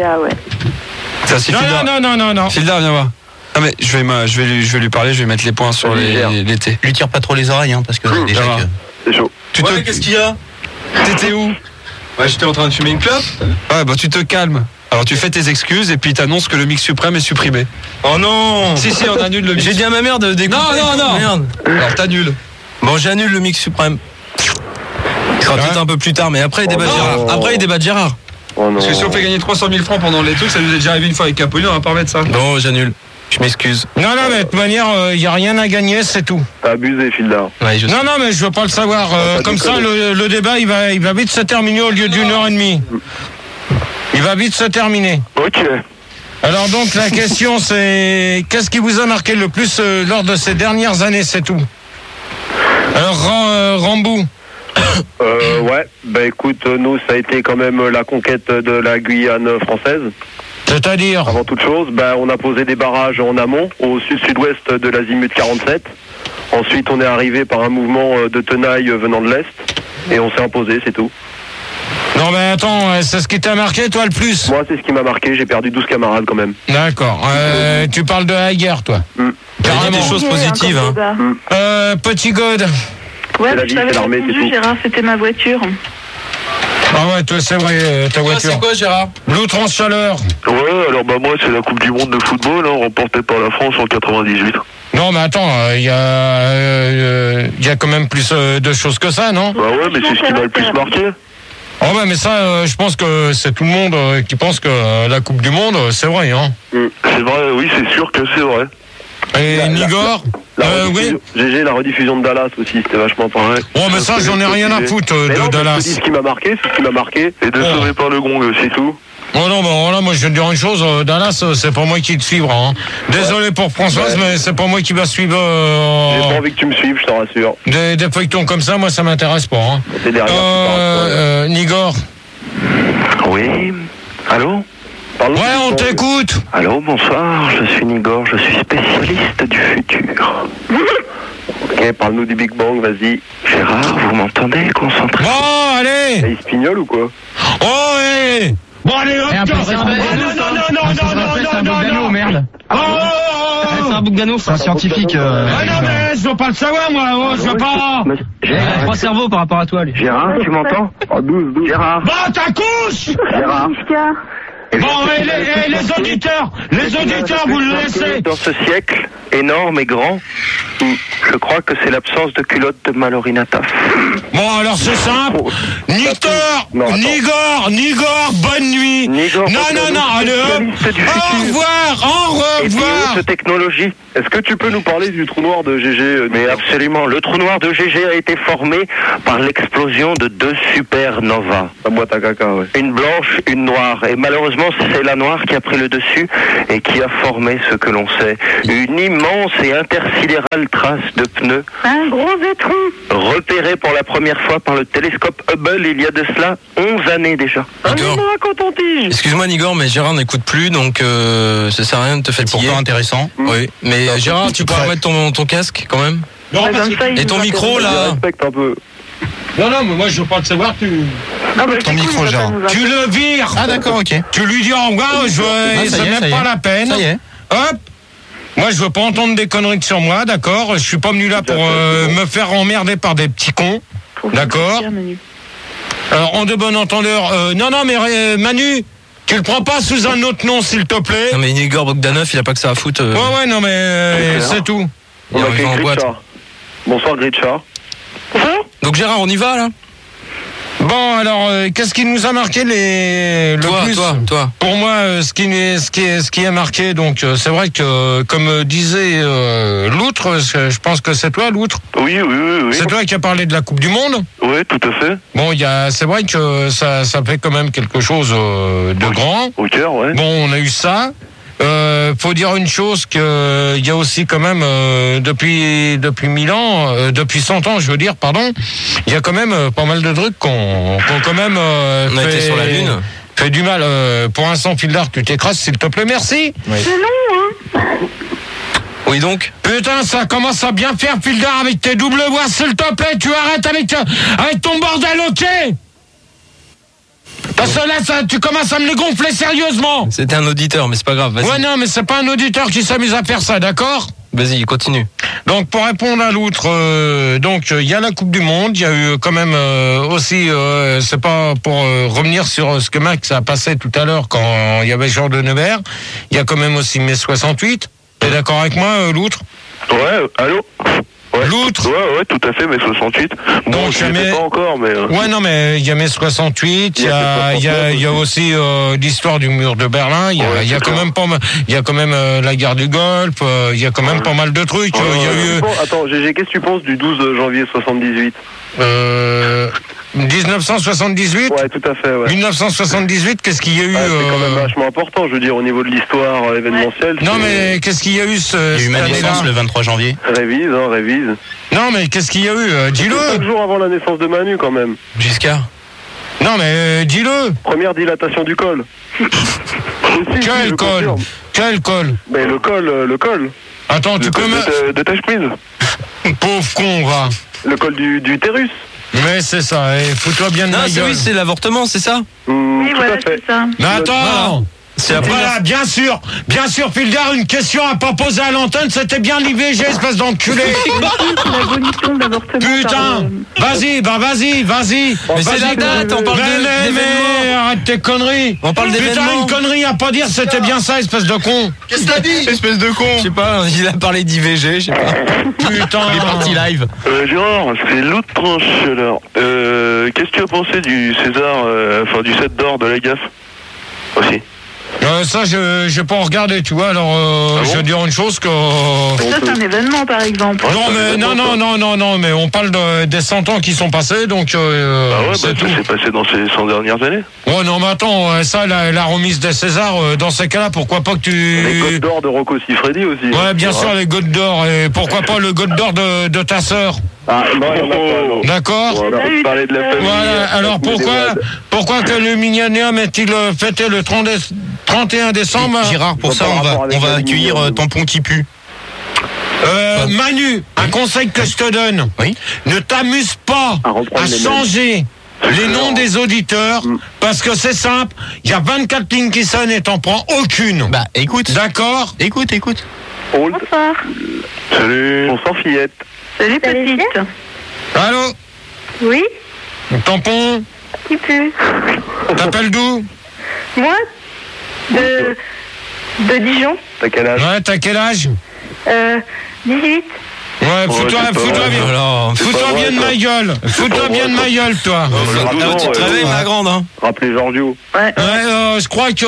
Ça, c'est Non, Fildar. non, non, non, non. Fildar, viens voir. Ah mais je vais, ma- je vais, lui, je vais lui parler, je vais mettre les points sur les- l'été. Lui tire pas trop les oreilles, hein, parce que déjà viens voir. que... C'est chaud. Tu te... qu'est-ce qu'il y a T'étais où Ouais, j'étais en train de fumer une clope. Ouais, bah tu te calmes. Alors tu fais tes excuses et puis t'annonces que le mix suprême est supprimé. Oh non. Si, si, on annule le mix. J'ai dit à ma mère de d'écouter. Non, non, non. Merde. Alors t'annules. Bon, j'annule le mix suprême. Il sera peut-être un peu plus tard, mais après il débat Oh non. Gérard. Après il débat Gérard. Oh non. Parce que si on fait gagner trois cent mille francs pendant les trucs, ça nous est déjà arrivé une fois avec Capoli, on va pas remettre ça. Bon, j'annule. Je m'excuse. Non, non, mais de toute manière, il n'y a rien à gagner, c'est tout. T'as abusé, Fildar. Ouais, je sais. Non, non, mais je veux pas le savoir. Euh, pas comme ça, déconner. le, le débat, il va, il va vite se terminer au lieu d'une heure et demie. Il va vite se terminer. Ok. Alors donc, la question, c'est qu'est-ce qui vous a marqué le plus euh, lors de ces dernières années, c'est tout. Alors, Ram- euh, Rambou. Euh, ouais, bah écoute, euh, nous, ça a été quand même euh, la conquête de la Guyane française. C'est-à-dire Avant toute chose, bah, on a posé des barrages en amont, au sud-sud-ouest de l'azimut quarante-sept. Ensuite, on est arrivé par un mouvement euh, de tenaille euh, venant de l'Est. Et on s'est imposé, c'est tout. Non, mais attends, euh, c'est ce qui t'a marqué, toi, le plus. Moi, c'est ce qui m'a marqué. J'ai perdu douze camarades quand même. D'accord. Euh, tu parles de la guerre, toi. Mm. Il y a des choses positives. Hein. Euh, Petit God. Ouais, C'est la je vie, t'avais c'est l'armée, répondu, c'est tout. Gérard, c'était ma voiture. Ah ouais, toi, c'est vrai, euh, ta voiture. quoi Gérard L'autre en chaleur. Ouais, alors bah moi c'est la Coupe du Monde de football, hein, remportée par la France en quatre-vingt-dix-huit. Non, mais attends, il y, a, euh, y a quand même plus euh, de choses que ça, non? Bah ouais, mais c'est ce qui m'a le plus marqué. Oh ouais, mais ça, euh, je pense que c'est tout le monde euh, qui pense que euh, la Coupe du Monde, euh, c'est vrai, hein. C'est vrai, oui, c'est sûr que c'est vrai. Et La- la- Nigor La euh, oui. rediffusion- G G, la rediffusion de Dallas aussi, c'était vachement pareil. Oh, mais ça, j'en ai rien à foutre euh, Mais de non, mais je te dis Dallas. ce qui m'a marqué, c'est ce qui m'a marqué. Et de Oh. sauver par le gong, c'est tout. Oh non, bah voilà, moi je vais te dire une chose, euh, Dallas, euh, c'est pas moi qui te suivra. Hein. Désolé pour Françoise, Ouais. mais c'est pas moi qui va suivre J'ai pas euh, envie que tu me suives, je te rassure. des, des feuilletons comme ça, moi ça m'intéresse pas. Hein. C'est derrière. tu Euh, parles, ouais. euh, Nigor. Oui. Allô? Parle-nous Ouais, du on temps. t'écoute. Allô, bonsoir, je suis Nigor, je suis spécialiste du futur. Ok, parle-nous du Big Bang, vas-y. Gérard, vous m'entendez? Concentrez. Bon, allez. Et il se pignole ou quoi? Oh, hé, allez. Bon, allez, hop, Eh, un peu de non, respect. non, non, non, non, non, non, C'est un non, Bogdano, non. merde. Oh, oh, oh, Eh, C'est un Bogdano, C'est un ça. scientifique. euh, Ah non, mais je veux pas le savoir, moi, oh, je veux pas. Il a trois cerveaux par rapport à toi, lui. Gérard, tu m'entends? Oh, douze, douze. Gérard, Bon, ta couche. Gérard. Jusqu'à... Bon, et les, et les auditeurs, les auditeurs, vous le laissez. Dans ce siècle énorme et grand, je crois que c'est l'absence de culotte de Mallory Nataf. Bon, alors c'est simple. Nictor, Non, attends. Nigor, Nigor, bonne nuit. Nigor, Non, non, non, allez hop. spécialiste du Au futur. revoir, au Et puis revoir. haute technologie. Est-ce que tu peux nous parler du trou noir de G G euh, Mais absolument, le trou noir de G G a été formé par l'explosion de deux supernovas. La boîte à caca, ouais. Une blanche, une noire. Et malheureusement, c'est la noire qui a pris le dessus et qui a formé ce que l'on sait. Une immense et intersidérale trace de pneus Un gros étron. repérée pour la première fois par le télescope Hubble il y a de cela onze années déjà. Nigor. Excuse-moi Nigor, mais Gérard n'écoute plus, donc euh, ça sert à rien de te fatiguer. Pourtant intéressant. Oui, mais euh, Gérard, tu pourras prêt. mettre ton, ton casque quand même. Non, Ouais, parce comme que- ça, il Et ton nous micro intéresse. là, Respecte un peu. non, non, mais moi je veux pas te savoir, tu, Ah, bah, Ton c'est micro, cool, ça, Gérard. ça nous tu intéresse. le vires. Ah d'accord, ok. Tu lui dis au revoir, je veux, Ah, ça c'est y est, même ça y pas est. la peine. Ça y est. Hop. Moi, je veux pas entendre des conneries sur moi, d'accord? Je suis pas venu là pour euh, me faire emmerder par des petits cons. Faut D'accord. faire Manu. Alors, en de bon entendeur, euh, non, non, mais euh, Manu, tu le prends pas sous un autre nom, s'il te plaît. non mais Nigor Bogdanov, il a pas que ça à foutre. euh, Ouais, ouais, non, mais euh, C'est c'est tout. il On arrive accueille en boîte. Gritchard. Bonsoir Gritchard. Donc Gérard, on y va là? Bon, alors, euh, qu'est-ce qui nous a marqué les le Toi, plus toi, toi. Pour moi, euh, ce qui est, ce qui est, ce qui est marqué, donc, euh, c'est vrai que, euh, comme euh, disait euh, l'outre, parce que je pense que c'est toi, l'outre. Oui, oui, oui, oui. C'est toi qui as parlé de la Coupe du Monde. Oui, tout à fait. Bon, il y a, c'est vrai que ça, ça fait quand même quelque chose euh, de grand. Au cœur, ouais. Bon, on a eu ça. Euh, faut dire une chose que il y a aussi quand même euh, depuis depuis mille ans, euh, depuis cent ans, je veux dire, pardon, il y a quand même euh, pas mal de trucs qu'on qu'on quand même euh, On a fait, été sur la Lune. fait du mal. Euh, pour un sans fil d'art, tu t'écrases, s'il te plaît, merci. C'est long, hein. Oui donc. Putain, ça commence à bien faire fil d'art avec tes doubles voix, s'il te plaît, tu arrêtes avec euh, avec ton bordel, ok? Parce que là, ça, tu commences à me les gonfler sérieusement. C'était un auditeur, mais c'est pas grave. Vas-y, Ouais, non, mais c'est pas un auditeur qui s'amuse à faire ça, d'accord? vas-y, continue. Donc, pour répondre à l'outre, euh, donc il y a la Coupe du Monde, il y a eu quand même euh, aussi, euh, c'est pas pour euh, revenir sur ce que Max a passé tout à l'heure quand il y avait Jean de Nevers, il y a quand même aussi mai soixante-huit. T'es d'accord avec moi, euh, l'outre? Ouais, allô? Ouais. L'outre. Ouais, ouais, tout à fait, mai soixante-huit. Bon, Donc, je mais- sais pas encore, mais... euh, Ouais, non, mais il y a mai soixante-huit, il y a, il y a, il y a aussi euh, l'histoire du mur de Berlin, il y a, Ouais, il y a c'est quand clair. même pas mal, il y a quand même euh, la guerre du Golfe, euh, il y a quand même pas mal de trucs. Ouais, euh, Il y a ouais, eu Bon, attends, G G, qu'est-ce que tu penses du douze janvier soixante-dix-huit? euh, dix-neuf cent soixante-dix-huit. Ouais, tout à fait, ouais. mille neuf cent soixante-dix-huit, qu'est-ce qu'il y a eu Ah, c'est quand même euh, vachement important, je veux dire, au niveau de l'histoire euh, événementielle. Non, c'est- mais qu'est-ce qu'il y a eu ce, Il y a eu cette ma année-là naissance le vingt-trois janvier. Révise, hein, révise. Non, mais qu'est-ce qu'il y a eu euh, Cinq Dis-le. jours avant la naissance de Manu, quand même. Giscard. Non, mais euh, dis-le. Première dilatation du col. Si, si, je Quel col confirme. Quel col Mais le col, euh, le col. Attends, tu le peux col me... de, de tâche prise. Pauvre con, va. Le col du, du utérus. Mais c'est ça, et fous-toi bien de Non, ma c'est gueule. oui, c'est l'avortement, c'est ça? Mmh, Oui, tout voilà, à fait. c'est ça. Mais attends. C'est la première. Voilà, bien sûr, bien sûr, Fildar, une question à pas poser à l'antenne, c'était bien l'I V G, espèce d'enculé. C'est l'abolition de l'avortement. par, Putain, euh, vas-y, bah vas-y, vas-y. Mais c'est Vas-y, la date, on parle mais, de- mais, d'événements. mais, arrête tes conneries. On parle Putain, d'événements. une connerie à pas dire, c'était bien ça, espèce de con. Qu'est-ce que t'as dit? Espèce de con. Je sais pas, il a parlé d'I V G, je sais pas. Putain. Il est parti live. Euh, Gérard, c'est l'autre tranche alors. Euh, qu'est-ce que tu as pensé du César, euh, enfin du set d'or de la gaffe aussi? Euh, ça, je j'ai pas regardé, tu vois. Alors, euh, Ah bon je veux dire une chose que. Ça, c'est un événement, par exemple. Non, mais non, non, non, non, non, mais on parle de, des cent ans qui sont passés, donc euh, Ah ouais, c'est bah, tout. ça s'est passé dans ces cent dernières années. Ouais, non, mais attends, euh, ça, la, la remise des Césars, euh, dans ces cas-là, pourquoi pas que tu. Les côtes d'or de Rocco Siffredi aussi. Ouais, bien sûr, les gouttes d'or, et pourquoi pas le gotte d'or de, de ta sœur. Ah, non, il y en a pas, non. D'accord. Bon, alors, on parlait de la famille. Voilà, euh, alors avec pourquoi, Médéwad. pourquoi que le Millennium est-il euh, fêté le trente déce- trente et un décembre? Gérard, pour ça, on va, on va accueillir euh, Tampon qui pue. Euh, Manu, un conseil que je te donne. Oui. Ne t'amuse pas À reprendre à les changer les noms des auditeurs, parce que c'est simple, il y a vingt-quatre lignes qui sonnent et t'en prends aucune. Bah, écoute. D'accord. Écoute, écoute. Bonsoir. Salut. Bonsoir fillette. Salut petite. Allô. Oui. Tampon. Qui pue? T'appelles d'où? Moi? De... De Dijon. T'as quel âge? Ouais, t'as quel âge? Euh... dix-huit. Ouais, fous-toi, c'est pas fous-toi vrai. bien. Alors, Fous-toi pas bien vrai, de ça. ma gueule. Fous-toi pas bien vrai, de ma ça. gueule, toi. ah, tu te réveilles, ma grande, hein. Rappelez Giorgio. Ouais. Ouais, euh, je crois que.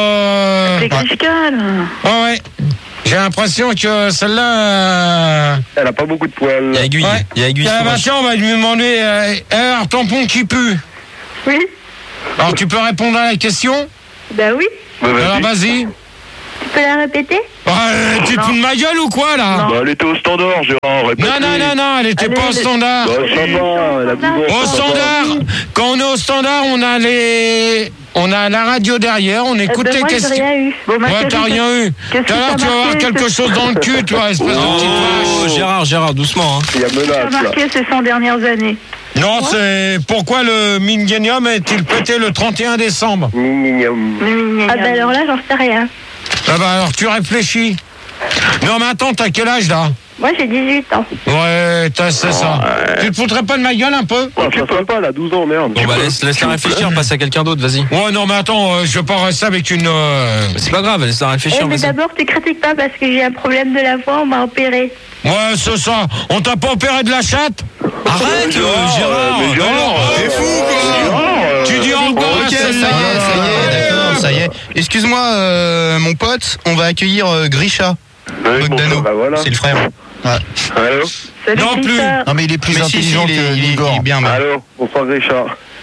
euh, C'est Krishka, là. Ouais, ouais. J'ai l'impression que celle-là. euh, Elle a pas beaucoup de poils. Il y a aiguille. Ouais. Il y a aiguille. Ah, bah, sauvage. tiens, on va lui demander. Euh, eh, alors, tampon qui pue. Oui. Alors, tu peux répondre à la question? Bah oui. Bah, vas-y. Alors, vas-y. Tu peux la répéter? Ouais, tu te fous de ma gueule ou quoi, là? Bah, elle était au standard, Gérard. Répète. Non, non, non, non, elle était Allez, pas au allez. standard. Bah, ça va, elle a dit bon. Au ça va. standard, quand on est au standard, on a les, on a la radio derrière, on écoute Eh ben, les moi, j'ai questions. rien eu. Bon, ma Ouais, chérie, t'as rien eu. qu'est-ce Tout à qui l'heure, t'a tu vas avoir marqué, quelque c'est- chose dans le cul, toi, espèce de petite Oh, vache. Gérard, Gérard, doucement, hein. Il y a Qu'est-ce qui menace, t'a là. marqué ces cent dernières années? Non, c'est pourquoi le Millennium est-il pété le trente et un décembre? Mignonne. Ah bah alors là, j'en sais rien. Ah bah alors tu réfléchis. Non mais attends, t'as quel âge là? Moi, j'ai dix-huit ans. Ouais, t'as, c'est ça. Tu te foutrais pas de ma gueule un peu? Ah, tu peux pas, elle a douze ans, merde. Bon, bah, laisse, laisse-la réfléchir, passe à quelqu'un d'autre, vas-y. Ouais, non mais attends, euh, je vais pas rester avec une... euh, C'est pas grave, laisse-la Eh, réfléchir, mais vas-y. d'abord, tu critiques pas parce que j'ai un problème de la voix, on m'a opéré. Ouais, c'est ça. On t'a pas opéré de la chatte? Arrête, euh, Gérard. mais Gérard, Alors, euh, t'es fou quoi. Gérard, euh, Tu dis encore Ok, à ça y est, ça y celle-là. est, d'accord, ça y est. Excuse-moi, euh, mon pote, on va accueillir euh, Grisha. Ouais, bon, Bogdano. bah, voilà. C'est le frère. Allô? Salut Non, plus. Krishka. Non mais il est plus Mais si, si, intelligent il est- que il est- il Igor. est bien, mais- Allô? Bonsoir, Richard.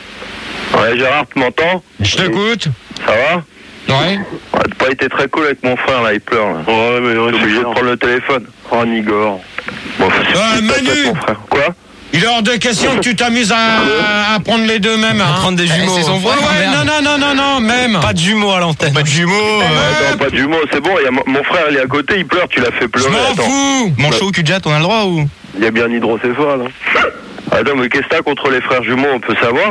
Ouais, Gérard, tu m'entends? Je t'écoute. Ça va? Ouais. Ouais, t'as pas été très cool avec mon frère, là, il pleure, là. Ouais, mais T'es obligé de prendre le téléphone. Oh, Nigor. Bon, c'est Euh, c'est pas Manu. toi, mon frère. Quoi? Il est hors de question que tu t'amuses à, à prendre les deux mêmes. Hein. Prendre des jumeaux. c'est son Ouais, frère, ouais, non, merde. non, non, non, non, même. Pas de jumeaux à l'antenne. Pas de jumeaux. euh, Ouais, non, pas de jumeau, c'est bon, il y a mon, mon frère, il est à côté, il pleure, tu l'as fait Je pleurer. m'en Attends. fous. Manchot, Kudjat, on a le droit ou? Il y a bien hydrocéphale. Hein. Attends, mais qu'est-ce que t'as contre les frères jumeaux, on peut savoir?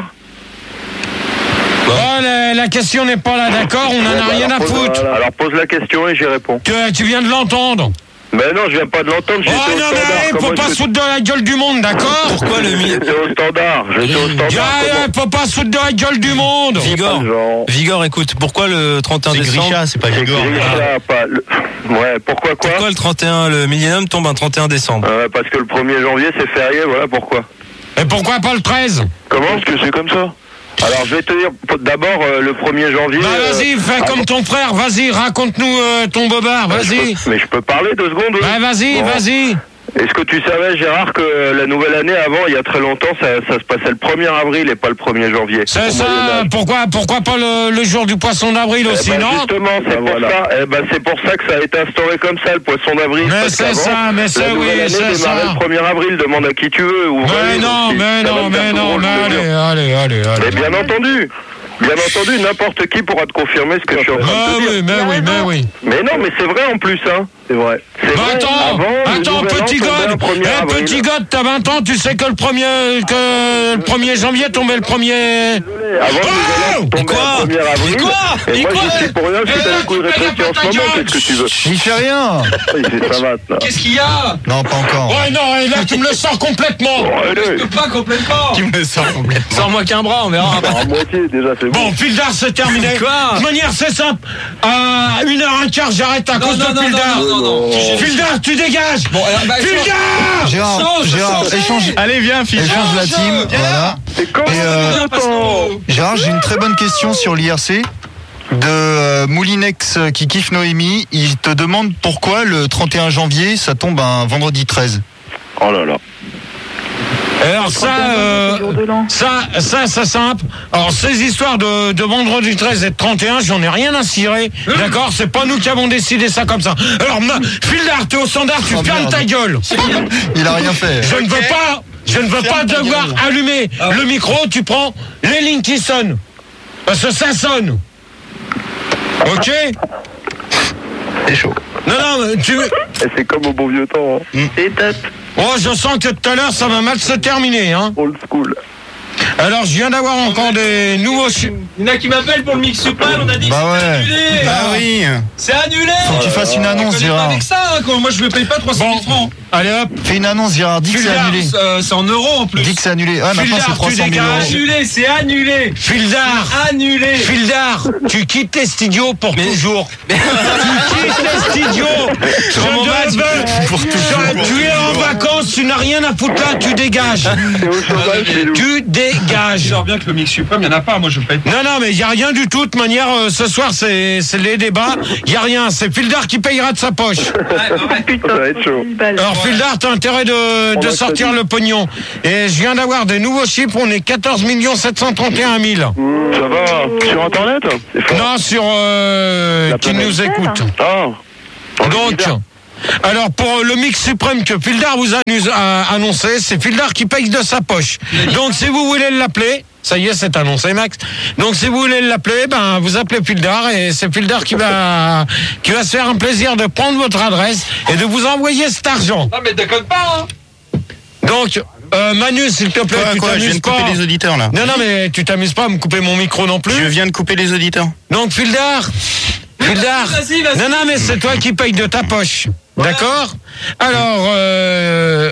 Oh, la, la question n'est pas là, d'accord? On en Ouais, a bah, rien à alors, pose- foutre. Alors pose la question et j'y réponds. Tu, tu viens de l'entendre. Ben non, je viens pas de l'entendre, Oh j'étais au non, standard. mais Comment faut je pas peux- se foutre de la gueule du monde, d'accord? Pourquoi le mi... J'étais au standard, j'étais au standard. Ah, comment- ouais, faut pas se foutre de la gueule du monde. Vigor, Genre- Vigor, écoute, pourquoi le trente et un C'est décembre Grisha, c'est pas C'est Igor. Grisha, pas le- Ouais, pourquoi quoi? Pourquoi le trente et un, le Millennium tombe un trente et un décembre? Euh, Parce que le premier janvier c'est férié, voilà pourquoi. Et pourquoi pas le treize? Comment? Parce que c'est comme ça. Alors je vais te dire d'abord euh, le premier janvier. Bah euh, vas-y, fais ah, comme ton frère, vas-y, raconte-nous euh, ton bobard, je vas-y. peux- Mais je peux parler deux secondes, oui. Bah vas-y, Bon. vas-y. Est-ce que tu savais, Gérard, que euh, la nouvelle année avant, il y a très longtemps, ça, ça se passait le premier avril et pas le premier janvier? C'est au ça, Moyen-Âge. pourquoi, pourquoi pas le, le jour du poisson d'avril Eh aussi, ben, non? justement, c'est Ben, pour voilà. ça. Eh ben, c'est pour ça que ça a été instauré comme ça, le poisson d'avril. Mais parce c'est qu'avant, ça, mais c'est la oui, nouvelle année c'est démarrait ça. le premier avril. Demande à qui tu veux. Ou Mais non, mais non, mais non, mais allez, allez, allez, Mais allez. bien entendu. Bien entendu, n'importe qui pourra te confirmer ce que je suis en train Ah de te dire. oui, mais oui, mais oui. Mais non, mais c'est vrai en plus, hein. C'est vrai. C'est Bah vrai. attends, Avant, le attends, nouvel an petit tombait god, un premier eh, avril. petit god, t'as vingt ans, tu sais que le premier, que le premier janvier tombait le premier. Avant le nouvel an Oh tombait Mais quoi un premier avril. Mais quoi Et Mais moi, quoi je suis pour rien, je suis Eh, dans le coup de tu payes réfléchir en pas ce ta moment, gueule. qu'est-ce que tu veux? Il fait rien. Il fait savate, là. Qu'est-ce qu'il y a? Non, pas encore. Ouais, non, et là, tu me le sors complètement. Bon, allez. Pas complètement. Tu me sors complètement. Sors-moi qu'un bras, on verra. À moitié, déjà, c'est bon. Bon, Fildar, c'est terminé. Quoi? De toute manière, c'est simple. À une heure un quart, j'arrête à Non, cause non, de non, Fildar. non, non, non, non. Fildar, tu dégages. Bon, alors, bah, Fildar. Gérard, Change, Gérard, change. échange, Allez, viens, fils. échange la change, team. viens Voilà. C'est quand Et euh, Viens, passe-nous. Gérard, j'ai une très bonne question sur l'I R C de euh, Moulinex euh, qui kiffe Noémie. Il te demande pourquoi le trente et un janvier ça tombe un vendredi treize. Oh là là. Alors ça, euh, Jour de l'an. ça, ça, c'est simple. Alors ces histoires de, de vendredi treize et de trente et un, j'en ai rien à cirer. D'accord, c'est pas nous qui avons décidé ça comme ça. Alors, ma- Fildar, t'es au standard, tu Oh, fermes merde. ta gueule. Il a rien fait. Je ne veux pas, je ne veux pas devoir allumer le micro. Tu prends les lignes qui sonnent parce que ça sonne. Ok. C'est chaud. Non, non, mais tu. Et c'est comme au bon vieux temps, hein. C'est top. Oh, je sens que tout à l'heure ça va mal se terminer, hein. Old school. Alors, je viens d'avoir encore des nouveaux chiffres. Il y en a qui m'appellent pour le mix suprême, on a dit Bah que c'était ouais. annulé. Ah oui. C'est annulé. Faut que tu fasses une annonce, Je connais pas Gérard. avec ça, hein, quoi. Moi je ne paye pas trois cent mille francs. Allez hop. Fais une annonce, Gérard. Dis que c'est Fildar, annulé. euh, c'est en euros en plus. Dis que c'est annulé. Ah, maintenant Fildar, c'est tu trois cent mille dégages. euros. Annulé, c'est annulé. Fildar. Annulé. Fildar, tu quittes les studios pour toujours. Tu quittes les studios. Je te veux. Pour toujours. Tu es en vacances, tu n'as rien à foutre là, tu dégages. C'est au chômage chez nous. Tu dégages. Je bien que le mix suprême, il n'y en a pas, moi je paye pas. Non, non, mais il n'y a rien du tout. De toute manière, euh, ce soir, c'est c'est les débats. Il n'y a rien. C'est Fildar qui payera de sa poche. Putain, Ça va être chaud. mille balles. Alors, Fildar, t'as intérêt de, de va sortir choisir. le pognon. Et je viens d'avoir des nouveaux chiffres. On est quatorze millions sept cent trente et un mille. Ça va sur Internet? C'est fort. Non, sur euh, La qui planète. nous écoute. Ah. Donc, alors pour le mix suprême que Fildar vous a, a annoncé, c'est Fildar qui paye de sa poche. Donc si vous voulez l'appeler, ça y est, c'est annoncé, Max. Donc si vous voulez l'appeler, ben vous appelez Fildar et c'est Fildar qui va qui va se faire un plaisir de prendre votre adresse et de vous envoyer cet argent. Non mais déconne pas, hein. Donc euh, Manu, s'il te plaît, Quoi, tu quoi, je viens t'amuses de couper pas. les auditeurs là. Non, non, mais tu t'amuses pas à me couper mon micro non plus. Je viens de couper les auditeurs. Donc Fildar, Fildar, Vas-y, vas-y. non, non, mais c'est toi qui payes de ta poche. D'accord? Alors, euh,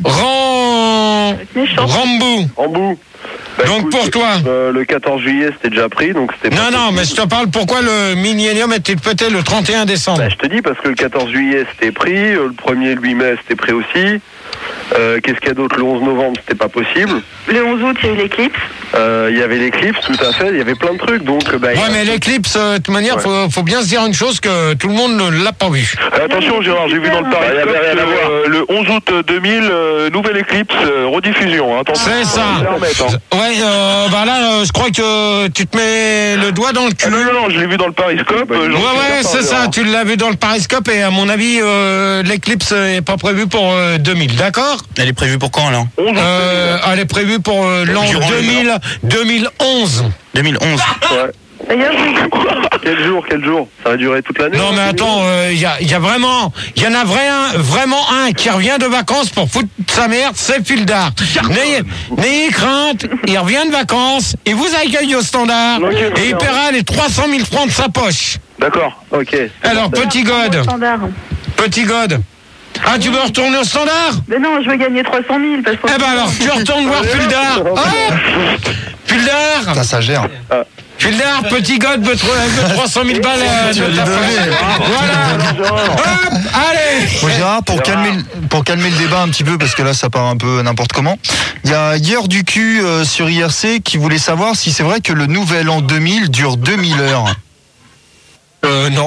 Ram... Méchant. Rambou. En bout. Bah, Donc écoute, pour toi. euh, le quatorze juillet, c'était déjà pris, donc c'était Non, pas non, possible. mais je te parle pourquoi le Millennium était pété le trente et un décembre. Bah, je te dis parce que le quatorze juillet c'était pris, euh, le premier le huit mai c'était pris aussi. Euh, Qu'est-ce qu'il y a d'autre? Le onze novembre c'était pas possible. Le onze août, il y a eu l'éclipse. Euh, Il y avait l'éclipse, tout à fait. Il y avait plein de trucs. Donc, bah, il y Ouais, a- mais l'éclipse, euh, de toute manière, Ouais. faut, faut bien se dire une chose que tout le monde ne l'a pas vu. Euh, Attention Gérard, j'ai vu dans le Bah, il y Paris avait rien à voir. euh, le onze août deux mille, euh, nouvelle éclipse, euh, rediffusion. Hein, attention. C'est ça. Faut se remettre, hein. Ouais, euh, bah là, euh, je crois que tu te mets le doigt dans le cul. Ah, non, non, non, je l'ai vu dans le Pariscope. euh, Ouais, j'en suis ouais, certain, c'est ça, Gérard. tu l'as vu dans le Pariscope et à mon avis, euh, l'éclipse est pas prévue pour euh, deux mille, d'accord? Elle est prévue pour quand alors? onze août euh, Elle est prévue pour euh, l'an Durant le deux mille, deux mille onze. deux mille onze. Ouais. D'ailleurs, je- Quel jour, quel jour? Ça va durer toute l'année? Non mais attends, il y, a, y a vraiment, il y en a vrai un, vraiment un qui revient de vacances pour foutre sa merde, c'est Fildar. N'ayez n'ayez crainte, il revient de vacances, il vous accueille au standard Ok, et il ok. paiera les trois cent mille francs de sa poche. D'accord, ok. Alors petit God, standard. petit God. Ah, tu veux retourner au standard? Mais non, je veux gagner trois cent mille. Parce que... Eh ben alors, tu retournes voir Fildar. Hop, Fildar, Ça, ça gère. Fildar, petit God veut tr- veut trois cent mille balles euh, de ta poche. Voilà. Hop, allez. Bon, Gérard, pour calmer, le- pour calmer le débat un petit peu, parce que là ça part un peu n'importe comment, il y a Hier du cul euh, sur I R C qui voulait savoir si c'est vrai que le nouvel an deux mille dure deux mille heures. Euh, non.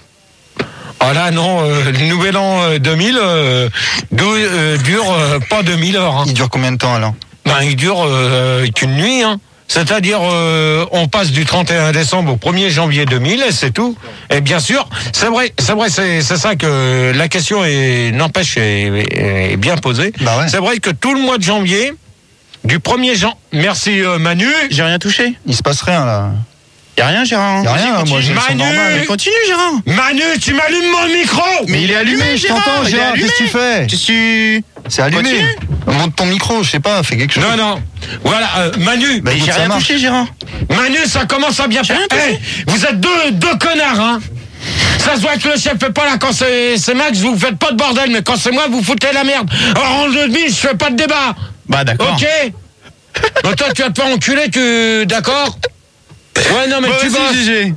Ah là, non, euh, le nouvel an euh, deux mille euh, dou- euh, dure euh, pas deux mille heures. Hein. Il dure combien de temps alors? Ben, il dure euh, qu'une nuit. Hein. C'est-à-dire, euh, on passe du trente et un décembre au premier janvier deux mille, et c'est tout. Et bien sûr, c'est vrai, c'est vrai, c'est c'est ça que la question est, n'empêche, est, est bien posée. Bah ouais. C'est vrai que tout le mois de janvier, du premier janvier, merci euh, Manu. J'ai rien touché. Il se passe rien là. Y a rien, Gérard. Y a rien, moi j'ai le son Manu. normal. Mais continue, Gérard. Manu, tu m'allumes mon micro. Mais il est allumé, je t'entends, il est Gérard, allumé. qu'est-ce que tu fais? Je suis. C'est allumé. Continue. Monte ton micro, je sais pas, fais quelque chose. Non, non. Voilà, euh, Manu. Bah, écoute, J'ai ça rien marche. touché, Gérard. Manu, ça commence à bien faire. rien touché. Eh, vous êtes deux, deux connards, hein. Ça se voit que le chef fait pas là quand c'est c'est Max, vous faites pas de bordel, mais quand c'est moi, vous foutez la merde. Alors en demi, je fais pas de débat. Bah d'accord. Ok. Donc toi, tu vas te faire enculer, tu d'accord? Ouais, non, mais Bon, tu vas-y, bosses. Gégé.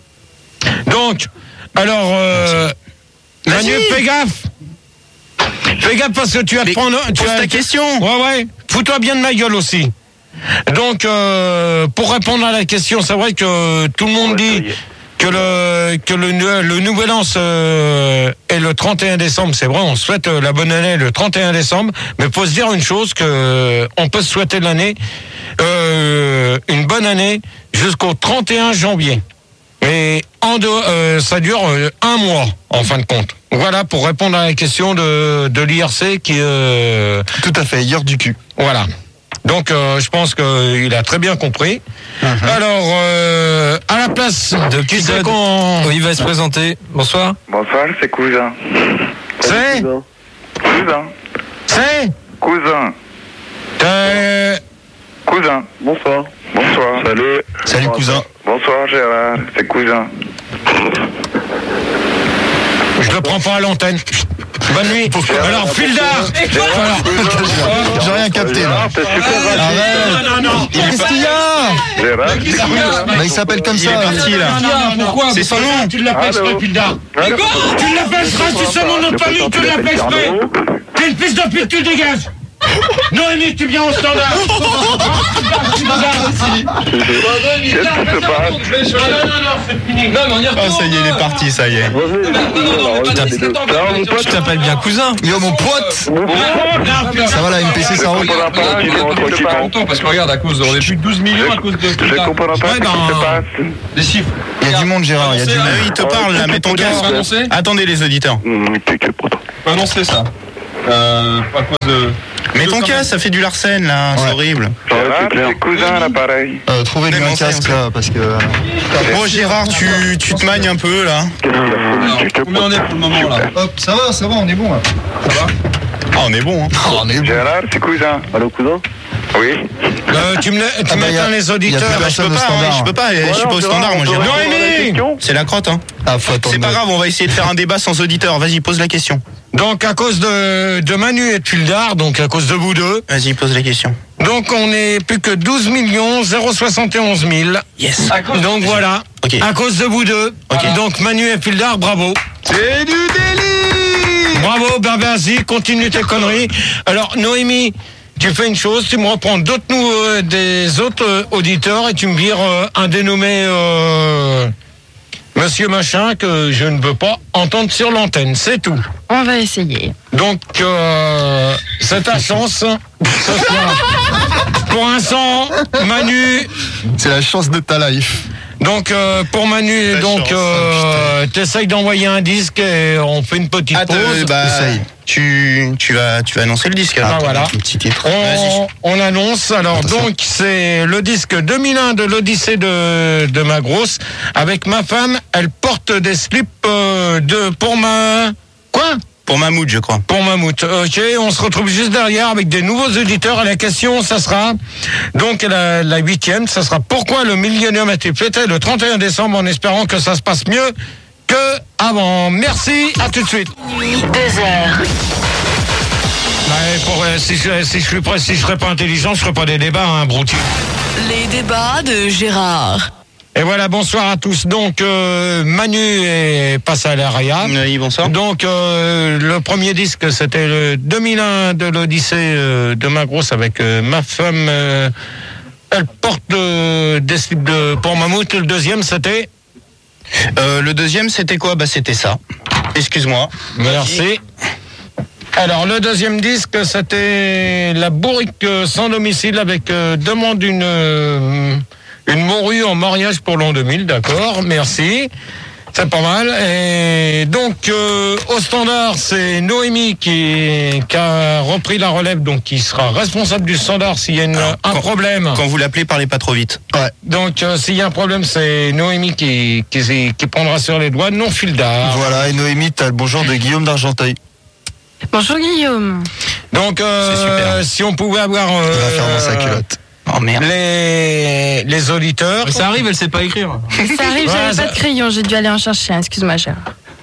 Donc, alors, euh, Manu, Vas-y. fais gaffe. Fais gaffe parce que tu vas te Mais prendre. Tu pose vas- ta question. Ouais, ouais. Fous-toi bien de ma gueule aussi. Donc, euh, pour répondre à la question, c'est vrai que tout le monde Ouais, ça dit y est. que le que le, le nouvel an euh, est le trente et un décembre. C'est vrai, on souhaite euh, la bonne année le trente et un décembre. Mais faut se dire une chose, que on peut se souhaiter l'année, euh, une bonne année jusqu'au trente et un janvier. Et en dehors, euh, ça dure euh, un mois, en fin de compte. Voilà, pour répondre à la question de, de l'I R C qui... Euh, Tout à fait, Hier du cul. voilà. Donc, euh, je pense qu'il a très bien compris. Alors, euh, à la place de qui c'est qu'on... Oui, il va se présenter. Bonsoir. Bonsoir, c'est cousin. C'est Cousin. C'est Cousin. euh, Cousin. cousin. Bonsoir. Bonsoir. Salut. Salut cousin. Bonsoir Gérard, c'est cousin. Je le prends pas à l'antenne. Bonne nuit. Alors, Fildar. Voilà. J'ai rien capté là. T'es super Arrête. Non, non, non. Qu'est-ce qu'il y a? Gérard. Bah, il s'appelle comme Il ça. est parti là. Non, non, non, pourquoi C'est son nom. Tu l'appelles exprès, Fildar. Allô. Tu l'appelles exprès, c'est son nom de notre famille, tu l'appelles exprès. T'es une fils de pute, tu dégages. Noémie, tu viens au standard. Qu'est-ce qui se passe? Non, non, non, c'est fini. Non, mais on y Ah, retourne. ça y est, il est parti, ça y est. Revenez. Alors mon pote, Tu t'appelles bien cousin. Yo mon pote. Ça va la M P C, ça roule. je comprends pas, Tu je comprends pas pas. longtemps parce que regarde, à cause de, on est plus de douze millions à cause de Je comprends pas Ouais, ce qui ben, se passe. des chiffres. Il y a du monde Gérard, il y a du Ah monde. oui, il te parle là, mets ton casque. Annoncé. Attendez les auditeurs. Hum, t'es que pote. Faut annoncer ça. Euh, à cause de. Mets ton casque, ça fait du Larsen là, c'est Ouais. horrible. Gérard, c'est cousin à l'appareil. Euh, Trouvez-lui Mais un on sait, casque on sait. là, parce que... Bon Gérard, tu, tu te magnes un peu là. Alors, combien on est pour le moment là? Hop, ça va, ça va, on est bon là. Ça va? Ah, on est bon, hein. On est bon. Gérard, c'est cousin. Allô, cousin? Oui. Euh, tu me Ah tu bah, y a- m'éteins les y a auditeurs. plus Bah, je personne peux au pas, hein, standard. je peux pas, je suis pas au Alors, standard, moi Gérard, Gérard. on peut répondre à la question. C'est la crotte, hein. Ah, faut attendre. C'est pas grave, on va essayer de faire un débat sans auditeur. Vas-y, pose la question. Donc, à cause de, de Manu et de Fildar, donc à cause de vous deux, Vas-y, pose la question. donc on est plus que douze millions zéro soixante et onze mille. Yes. Donc voilà, Ok. à cause de vous deux. Ok. Donc Manu et Fildar, bravo. C'est du délire. Bravo, ben vas-y, continue tes conneries. Alors Noémie, tu fais une chose, tu me reprends d'autres nou- euh, des autres euh, auditeurs et tu me vires euh, un dénommé euh, Monsieur Machin que je ne veux pas entendre sur l'antenne, c'est tout. On va essayer. Donc euh, c'est ta chance ce soir. Pour l'instant, Manu. C'est la chance de ta life. Donc euh, pour Manu, La donc chance, euh, t'essayes d'envoyer un disque et on fait une petite Attends, pause. bah, Essaye. tu, tu, vas, tu vas annoncer le disque alors. Ah, voilà. Un petit titre. Vas-y. On, on annonce, alors Attention. donc c'est le disque deux mille un de l'Odyssée de, de ma grosse. Avec ma femme, elle porte des slips euh, de pour ma... Quoi Pour Mahmoud, je crois. Pour Mammouth. Ok, on se retrouve juste derrière avec des nouveaux auditeurs. Et la question, ça sera, donc la, la huitième, ça sera pourquoi le Millennium a été fêté le trente et un décembre en espérant que ça se passe mieux que avant. Merci, à tout de suite. deux heures. Ouais, pour, euh, si, je, si je suis prêt, si je serais pas intelligent, je ferais pas des débats, hein, broutilles. Les débats de Gérard. Et voilà, bonsoir à tous. Donc, euh, Manu est passé à l'Aria. Oui, bonsoir. Donc, euh, le premier disque, c'était le deux mille un de l'Odyssée euh, de ma grosse avec euh, ma femme. Euh, elle porte euh, des slips de pour Mammouth. Le deuxième, c'était. Euh, le deuxième, c'était quoi? Bah, c'était ça. Excuse-moi. Merci. Alors, le deuxième disque, c'était La bourrique euh, sans domicile avec euh, demande d'une. Euh, Une morue en mariage pour l'an deux mille, d'accord, merci. C'est pas mal. Et donc, euh, au standard, c'est Noémie qui, qui a repris la relève, donc qui sera responsable du standard s'il y a une, Alors, un quand- problème. Quand vous l'appelez, parlez pas trop vite. Ouais. Donc, euh, s'il y a un problème, c'est Noémie qui, qui, qui prendra sur les doigts, non Fildar. Voilà, et Noémie, t'as le bonjour de Guillaume d'Argenteuil. Bonjour Guillaume. Donc, euh, C'est super. si on pouvait avoir Il va faire dans euh, sa culotte. Oh merde. les, les auditeurs. Mais ça arrive, elle sait pas écrire. Ça arrive, Ouais, j'avais ça- pas de crayon, j'ai dû aller en chercher un, excuse-moi Gérard.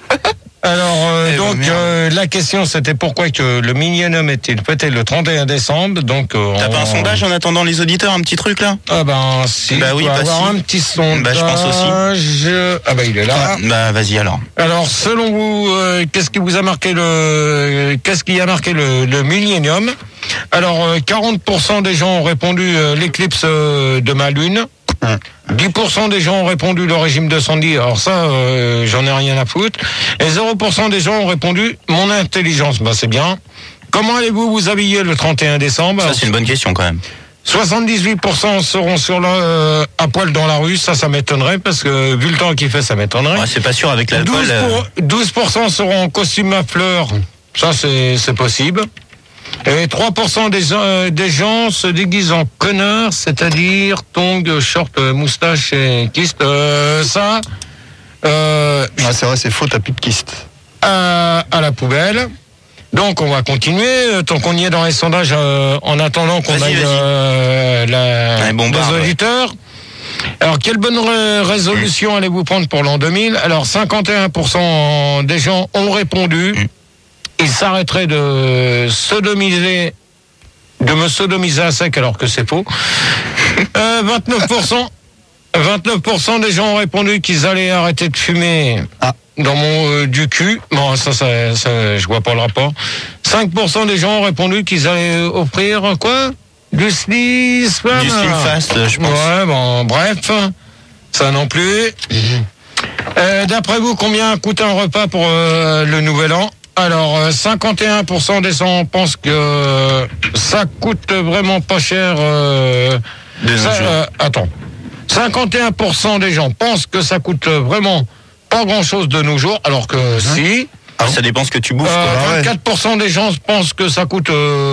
Alors, euh, Eh ben, donc, merde. euh, la question, c'était pourquoi que le Millennium était peut-être le trente et un décembre. Donc, euh, T'as on- pas un sondage en attendant les auditeurs, un petit truc là? Ah ben, si. Bah oui, il doit bah avoir si. un petit sondage. Bah, je pense aussi. Ah bah, il est là. Ah, bah, vas-y alors. Alors, selon vous, euh, qu'est-ce qui vous a marqué le, qu'est-ce qui a marqué le, le Millennium? Alors, euh, quarante pour cent des gens ont répondu euh, l'éclipse euh, de ma lune. dix pour cent des gens ont répondu le régime de Sandy. Alors ça, euh, j'en ai rien à foutre. Et zéro pour cent des gens ont répondu mon intelligence. Bah, c'est bien. Comment allez-vous vous habiller le trente et un décembre? Ça, c'est une bonne question quand même. soixante-dix-huit pour cent seront sur la, euh, à poil dans la rue. Ça, ça m'étonnerait parce que vu le temps qu'il fait, ça m'étonnerait. Ouais, c'est pas sûr avec l'alcool. douze pour- euh, douze pour cent seront en costume à fleurs. Ça, c'est c'est possible. Et trois pour cent des, euh, des gens se déguisent en connards, c'est-à-dire tongs, short, euh, moustache et kyste. Euh, ça, euh, Ah, c'est vrai, c'est faux, t'as plus de kyste. à, à la poubelle. Donc on va continuer, euh, tant qu'on y est dans les sondages, euh, en attendant qu'on Vas-y, aille vas-y. euh, la, Allez, bon les bar, ouais. auditeurs. Alors, quelle bonne ré- résolution Mmh. allez-vous prendre pour l'an deux mille? Alors, cinquante et un pour cent des gens ont répondu. Mmh. Ils s'arrêteraient de sodomiser, de me sodomiser à sec alors que c'est faux. Euh, vingt-neuf pour cent, vingt-neuf pour cent des gens ont répondu qu'ils allaient arrêter de fumer Ah. dans mon euh, du cul. Bon, ça, ça, ça, je vois pas le rapport. cinq pour cent des gens ont répondu qu'ils allaient offrir quoi? Du slim fast. Du slim fast, je pense. Ouais, bon, bref, ça non plus. Euh, d'après vous, combien coûte un repas pour euh, le nouvel an? Alors, euh, cinquante et un pour cent des gens pensent que euh, ça coûte vraiment pas cher. Euh, De nos ça, jours. euh, attends. cinquante et un pour cent des gens pensent que ça coûte vraiment pas grand-chose de nos jours, alors que si. Ah, ça dépend ce que tu bouffes. Euh, quoi. vingt-quatre pour cent des gens pensent que ça coûte... euh,